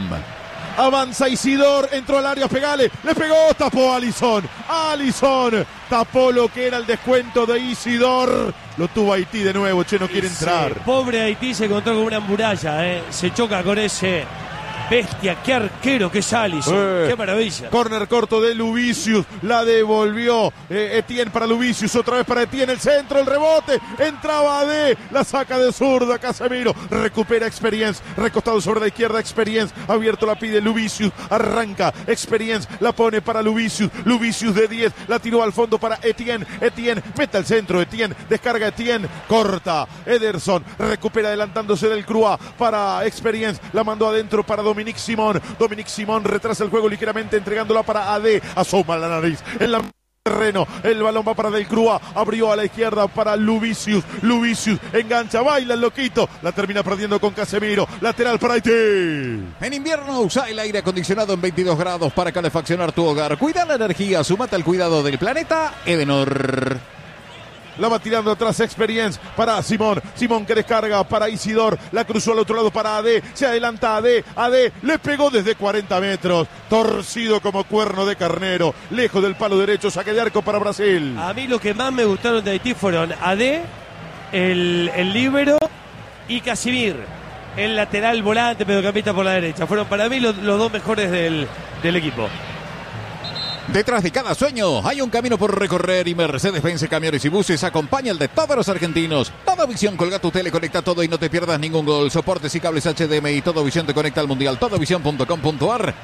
A: Avanza Isidor, entró al área, pegale, le pegó, tapó Alisson, Alisson, tapó lo que era el descuento de Isidor, lo tuvo Haití de nuevo, che, no quiere entrar.
C: Sí, pobre Haití se encontró con una muralla, ¿eh? Se choca con ese bestia, qué arquero que es Alisson,
A: Eh.
C: qué maravilla.
A: Corner corto de Luvicius, la devolvió eh, Etienne para Luvicius, otra vez para Etienne, el centro, el rebote, entraba A D, la saca de zurda Casemiro, recupera Experience, recostado sobre la izquierda Experience, abierto la pide Luvicius, arranca Experience, la pone para Luvicius, Luvicius de diez, la tiró al fondo para Etienne, Etienne, mete al centro, Etienne, descarga Etienne, corta, Ederson, recupera adelantándose del Cruz para Experience, la mandó adentro para Dominic Simón, Dominic Simón retrasa el juego ligeramente entregándola para A D, asoma la nariz en la terreno, el balón va para Del Cruz, abrió a la izquierda para Luvicius, Luvicius engancha, baila el loquito, la termina perdiendo con Casemiro, lateral para Haití.
B: En invierno usa el aire acondicionado en veintidós grados para calefaccionar tu hogar. Cuida la energía, sumate al cuidado del planeta Edenor.
A: La va tirando atrás Experience para Simón. Simón que descarga para Isidor. La cruzó al otro lado para A D. Se adelanta A D. A D le pegó desde cuarenta metros. Torcido como cuerno de carnero. Lejos del palo derecho. Saque de arco para Brasil.
C: A mí lo que más me gustaron de Haití fueron A D, el, el líbero y Casimir, el lateral volante, mediocampista por la derecha. Fueron para mí los, los dos mejores del, del equipo.
B: Detrás de cada sueño hay un camino por recorrer y Mercedes-Benz Camiones y Buses acompaña el de todos los argentinos. Todo Visión, colga tu tele, conecta todo y no te pierdas ningún gol. Soportes y cables H D M I, Todo Visión te conecta al Mundial. todo visión punto com punto ar.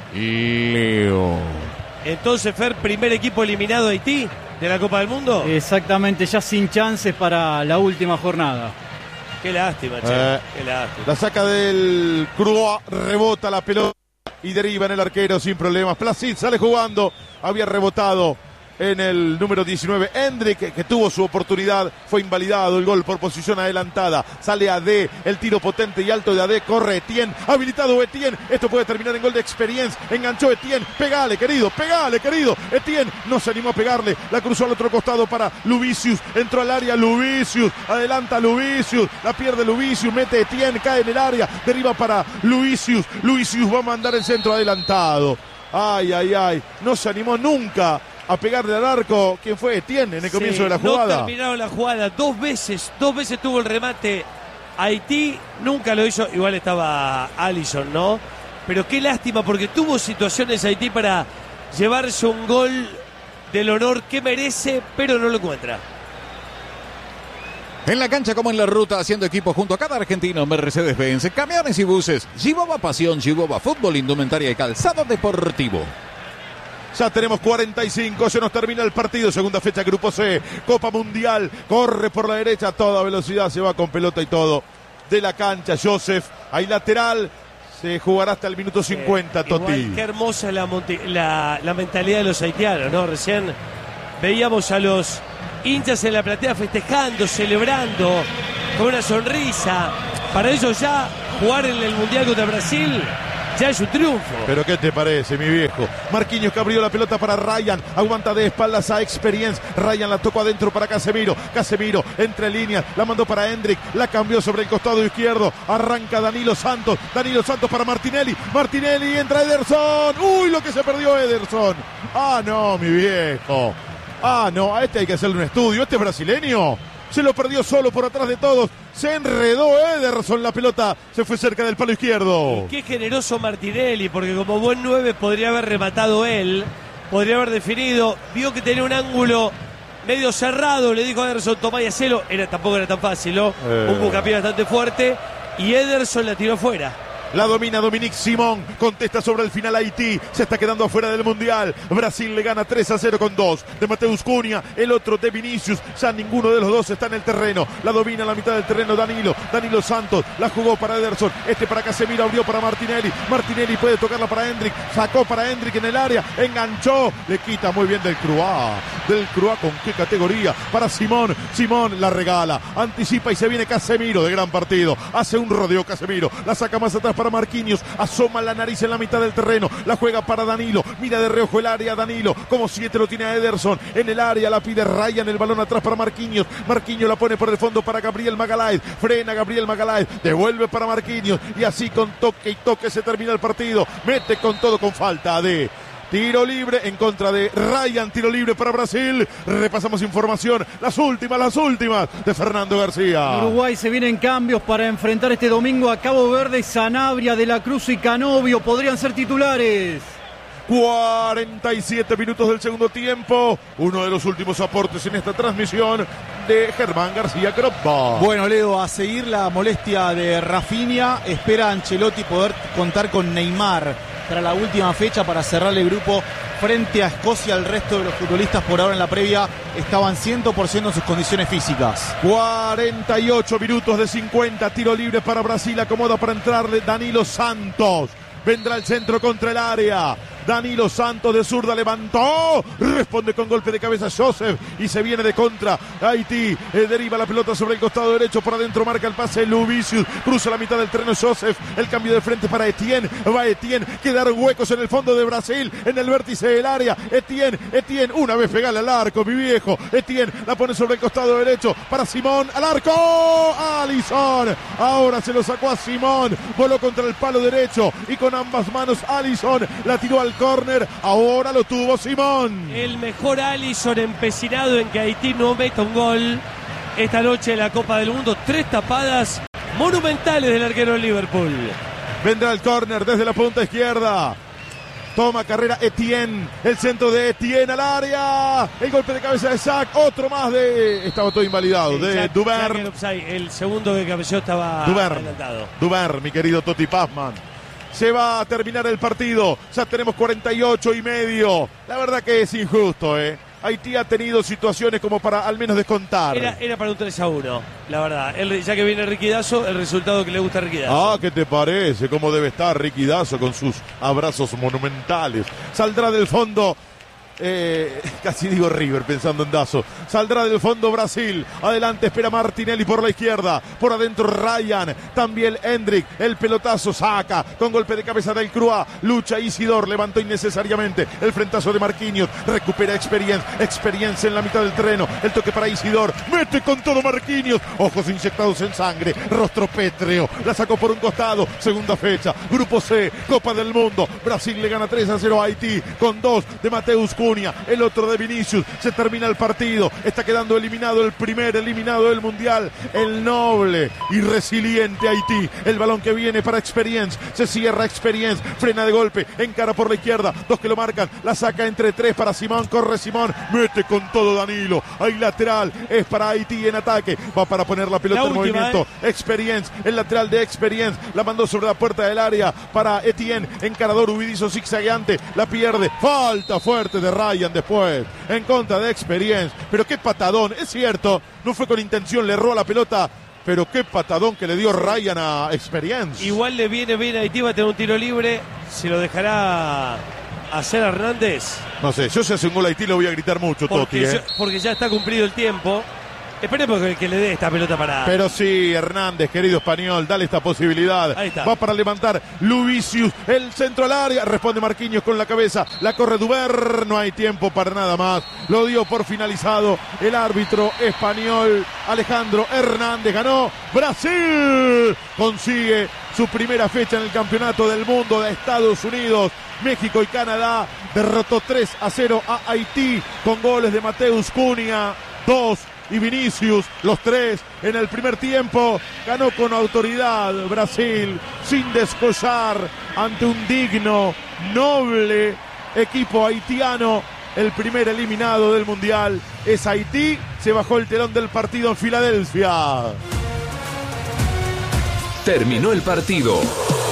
B: Leo.
C: Entonces, Fer, primer equipo eliminado Haití de la Copa del Mundo.
D: Exactamente, ya sin chances para la última jornada.
C: Qué lástima, che.
A: Eh.
C: Qué lástima.
A: La saca del Cruz. Rebota la pelota. Y deriva en el arquero sin problemas. Placid sale jugando. Había rebotado en el número diecinueve. Hendrik, que, que tuvo su oportunidad. Fue invalidado el gol por posición adelantada. Sale A D. El tiro potente y alto de A D. Corre Etienne. Habilitado Etienne. Esto puede terminar en gol de Experience. Enganchó Etienne. Pegale, querido. Pegale, querido. Etienne no se animó a pegarle. La cruzó al otro costado para Luvicius. Entró al área Luvicius. Adelanta Luvicius. La pierde Luvicius. Mete Etienne. Cae en el área. Derriba para Luvicius. Luvicius va a mandar el centro adelantado. Ay, ay, ay. No se animó nunca a pegarle al arco. ¿Quién fue? Etienne en el comienzo
C: sí,
A: de la jugada.
C: No terminaron la jugada dos veces, dos veces tuvo el remate Haití, nunca lo hizo, igual estaba Alisson, ¿no? Pero qué lástima, porque tuvo situaciones Haití para llevarse un gol del honor que merece, pero no lo encuentra.
B: En la cancha como en la ruta, haciendo equipo junto a cada argentino, Mercedes-Benz, camiones y buses, Gibova Pasión, Gibova Fútbol, Indumentaria y Calzado Deportivo.
A: Ya tenemos cuarenta y cinco, se nos termina el partido, segunda fecha Grupo C, Copa Mundial, corre por la derecha a toda velocidad, se va con pelota y todo de la cancha, Joseph, ahí lateral, se jugará hasta el minuto cincuenta, eh, Totti.
C: Igual, qué hermosa la, la, la mentalidad de los haitianos, ¿no? Recién veíamos a los hinchas en la platea festejando, celebrando, con una sonrisa. Para ellos ya jugar en el Mundial contra Brasil ya es un triunfo.
A: Pero ¿qué te parece, mi viejo? Marquinhos que abrió la pelota para Ryan, aguanta de espaldas a Experience, Ryan la tocó adentro para Casemiro, Casemiro entre líneas, la mandó para Hendrik, la cambió sobre el costado izquierdo, arranca Danilo Santos, Danilo Santos para Martinelli, Martinelli, entra Ederson, uy, lo que se perdió Ederson, ah no, mi viejo, ah no, a este hay que hacerle un estudio, este es brasileño, se lo perdió solo por atrás de todos, se enredó Ederson, la pelota se fue cerca del palo izquierdo.
C: Y qué generoso Martinelli, porque como buen nueve podría haber rematado él, podría haber definido, vio que tenía un ángulo medio cerrado, le dijo a Ederson, tomá y hacelo, era, tampoco era tan fácil, ¿no? Eh. Un bucapié bastante fuerte, y Ederson la tiró fuera.
A: La domina Dominique Simón, contesta sobre el final Haití, se está quedando afuera del Mundial. Brasil le gana tres a cero con dos de Mateus Cunha, el otro de Vinicius, ya ninguno de los dos está en el terreno. La domina a la mitad del terreno Danilo, Danilo Santos, la jugó para Ederson, este para Casemiro, abrió para Martinelli, Martinelli puede tocarla para Hendrik, sacó para Hendrik en el área, enganchó, le quita muy bien del Croix, del Croix con qué categoría, para Simón, Simón la regala, anticipa y se viene Casemiro de gran partido, hace un rodeo Casemiro, la saca más atrás para Marquinhos, asoma la nariz en la mitad del terreno, la juega para Danilo, mira de reojo el área Danilo, como siete lo tiene a Ederson, en el área la pide Ryan, el balón atrás para Marquinhos, Marquinhos la pone por el fondo para Gabriel Magalhaes, frena Gabriel Magalhaes, devuelve para Marquinhos, y así con toque y toque se termina el partido, mete con todo con falta de tiro libre en contra de Ryan, tiro libre para Brasil. Repasamos información, las últimas, las últimas de Fernando García.
D: Uruguay se vienen cambios para enfrentar este domingo a Cabo Verde. Sanabria, De la Cruz y Canovio podrían ser titulares.
A: cuarenta y siete minutos del segundo tiempo, uno de los últimos aportes en esta transmisión de Germán García Croppa.
E: Bueno, Leo, a seguir la molestia de Rafinha, espera Ancelotti poder contar con Neymar para la última fecha para cerrar el grupo frente a Escocia. El resto de los futbolistas por ahora en la previa estaban cien por ciento en sus condiciones físicas.
A: cuarenta y ocho minutos de cincuenta, tiro libre para Brasil, acomoda para entrarle Danilo Santos. Vendrá el centro contra el área. Danilo Santos de zurda levantó, responde con golpe de cabeza Joseph y se viene de contra. Haití eh, deriva la pelota sobre el costado derecho, por adentro marca el pase Luvicius, cruza la mitad del terreno Joseph, el cambio de frente para Etienne, va Etienne, quedar huecos en el fondo de Brasil, en el vértice del área, Etienne, Etienne, una vez pegale al arco, mi viejo, Etienne la pone sobre el costado derecho para Simón, al arco, Alisson, ahora se lo sacó a Simón, voló contra el palo derecho y con ambas manos Alisson la tiró al córner, ahora lo tuvo Simón.
C: El mejor Alisson empecinado en que Haití no meta un gol esta noche en la Copa del Mundo. Tres tapadas monumentales del arquero de Liverpool.
A: Vendrá el córner desde la punta izquierda. Toma carrera Etienne, el centro de Etienne al área, el golpe de cabeza de Sack, otro más de, estaba todo invalidado, sí, de Jack, Duvern.
C: Jack el, el segundo que cabeceó estaba
A: Duvern,
C: adelantado.
A: Duvern, mi querido Totti Pazman. Se va a terminar el partido, ya tenemos cuarenta y ocho y medio. La verdad que es injusto, ¿eh? Haití ha tenido situaciones como para al menos descontar.
C: Era, era para un tres a uno, la verdad. El, ya que viene Riquidazo, el resultado que le gusta a Riquidazo.
A: Ah, ¿qué te parece? ¿Cómo debe estar Riquidazo con sus abrazos monumentales? Saldrá del fondo... Eh, casi digo River pensando en Dazo. Saldrá del fondo Brasil. Adelante espera Martinelli por la izquierda. Por adentro Ryan. También Hendrik. El pelotazo saca. Con golpe de cabeza del Croix. Lucha Isidor. Levantó innecesariamente. El frentazo de Marquinhos. Recupera Experience. Experience en la mitad del terreno. El toque para Isidor. Mete con todo Marquinhos. Ojos inyectados en sangre. Rostro pétreo. La sacó por un costado. Segunda fecha. Grupo C. Copa del Mundo. Brasil le gana tres a cero a Haití. Con dos de Mateus Cunha. Cunha, el otro de Vinicius. Se termina el partido. Está quedando eliminado el primer eliminado del Mundial. El noble y resiliente Haití. El balón que viene para Experience. Se cierra Experience. Frena de golpe. Encara por la izquierda. Dos que lo marcan. La saca entre tres para Simón. Corre Simón. Mete con todo Danilo. Hay lateral. Es para Haití en ataque. Va para poner la pelota
C: la
A: en
C: última,
A: movimiento.
C: ¿eh?
A: Experience. El lateral de Experience. La mandó sobre la puerta del área para Etienne. Encarador huidizo zigzagueante. La pierde. Falta fuerte de Ryan después. En contra de Experience. Pero qué patadón. Es cierto. No fue con intención. Le erró la pelota. Pero qué patadón que le dio Ryan a Experience.
C: Igual le viene bien a Haití, va a tener un tiro libre. Se lo dejará hacer Hernández.
A: No sé, yo si hace un gol a Haití lo voy a gritar mucho,
C: Porque,
A: Totti. ¿eh?
C: yo- porque ya está cumplido el tiempo. Esperemos que, que le dé esta pelota para...
A: Pero sí, Hernández, querido español, dale esta posibilidad.
C: Ahí está.
A: Va para levantar Luvicius, el centro al área. Responde Marquinhos con la cabeza. La corre Duber. No hay tiempo para nada más. Lo dio por finalizado el árbitro español Alejandro Hernández. Ganó Brasil. Consigue su primera fecha en el Campeonato del Mundo de Estados Unidos. México y Canadá derrotó tres a cero a Haití con goles de Mateus Cunha, dos y Vinicius, los tres en el primer tiempo. Ganó con autoridad Brasil, sin descollar ante un digno, noble equipo haitiano. El primer eliminado del Mundial es Haití. Se bajó el telón del partido en Filadelfia.
F: Terminó el partido.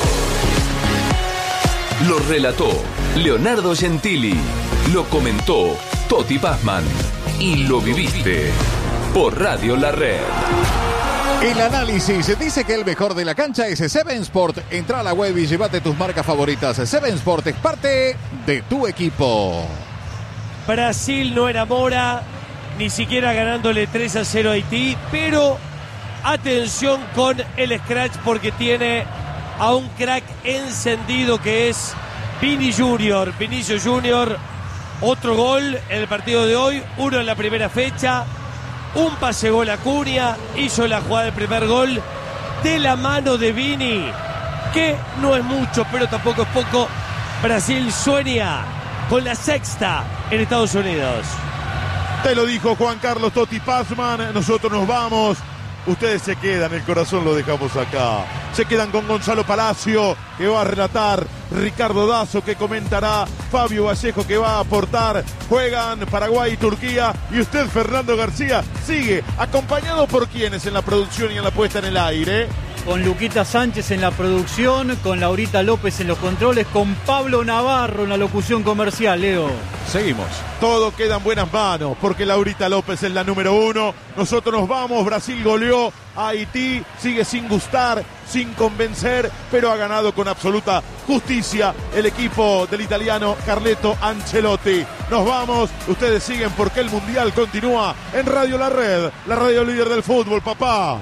F: Lo relató Leonardo Gentili. Lo comentó Totti Pazman. Y lo viviste por Radio La Red.
B: El análisis dice que el mejor de la cancha es Seven Sport. Entra a la web y llévate tus marcas favoritas. Seven Sport es parte de tu equipo.
C: Brasil no enamora, ni siquiera ganándole tres a cero a Haití, pero atención con el scratch porque tiene a un crack encendido que es Vini Junior, Vinicius Junior. Otro gol en el partido de hoy, uno en la primera fecha, un pase gol a Cunha, hizo la jugada del primer gol de la mano de Vini, que no es mucho, pero tampoco es poco. Brasil sueña con la sexta en Estados Unidos.
A: Te lo dijo Juan Carlos Totti Pazman. Nosotros nos vamos. Ustedes se quedan, el corazón lo dejamos acá. Se quedan con Gonzalo Palacio, que va a relatar, Ricardo Dazo, que comentará, Fabio Vallejo, que va a aportar. Juegan Paraguay y Turquía. Y usted, Fernando García, sigue acompañado por quienes en la producción y en la puesta en el aire.
D: Con Luquita Sánchez en la producción, con Laurita López en los controles, con Pablo Navarro en la locución comercial, Leo.
B: Seguimos.
A: Todo queda en buenas manos, porque Laurita López es la número uno. Nosotros nos vamos. Brasil goleó a Haití, sigue sin gustar, sin convencer, pero ha ganado con absoluta justicia el equipo del italiano Carleto Ancelotti. Nos vamos. Ustedes siguen porque el Mundial continúa en Radio La Red, la radio líder del fútbol, papá.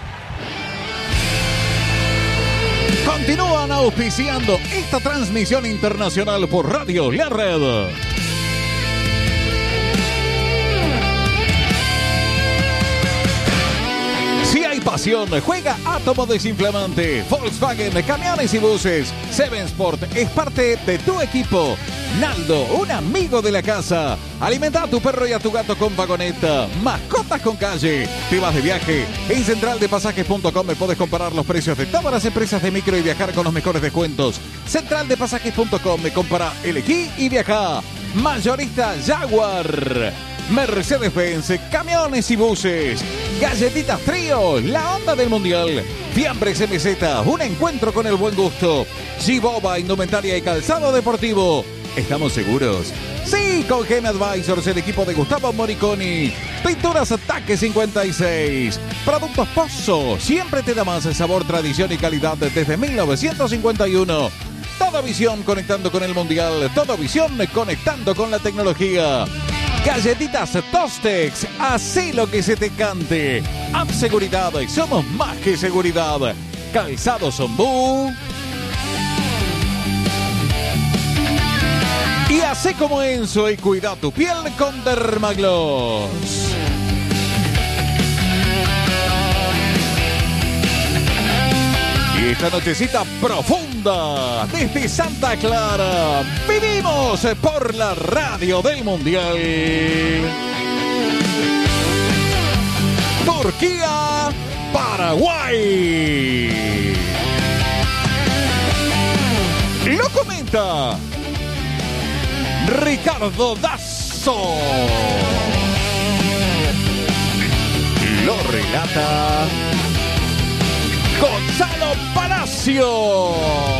B: Continúan auspiciando esta transmisión internacional por Radio La Red. Si hay pasión, juega Átomo Desinflamante. Volkswagen, camiones y buses. Seven Sport es parte de tu equipo. Naldo, un amigo de la casa. Alimenta a tu perro y a tu gato con vagoneta. Mascotas con calle. Te vas de viaje. En central de pasajes punto com me puedes comparar los precios de todas las empresas de micro y viajar con los mejores descuentos. central de pasajes punto com me compara elegí y viaja. Mayorista Jaguar. Mercedes-Benz, camiones y buses. Galletitas Trío, la onda del mundial. Fiambres M Z, un encuentro con el buen gusto. G-Boba, indumentaria y calzado deportivo. ¿Estamos seguros? Sí, con Gen Advisors, el equipo de Gustavo Moriconi. Pinturas Ataque cincuenta y seis. Productos Pozo, siempre te da más sabor, tradición y calidad desde mil novecientos cincuenta y uno. Toda visión conectando con el mundial. Toda visión conectando con la tecnología. Galletitas Tostex, así lo que se te cante. App Seguridad, y somos más que seguridad. Calzado Zombú. Y así como Enzo, y cuida tu piel con Dermagloss. Y esta nochecita profunda desde Santa Clara, vivimos por la radio del Mundial. Turquía, Paraguay. Lo comenta Ricardo Dazo. Lo relata Gonzalo Palacio.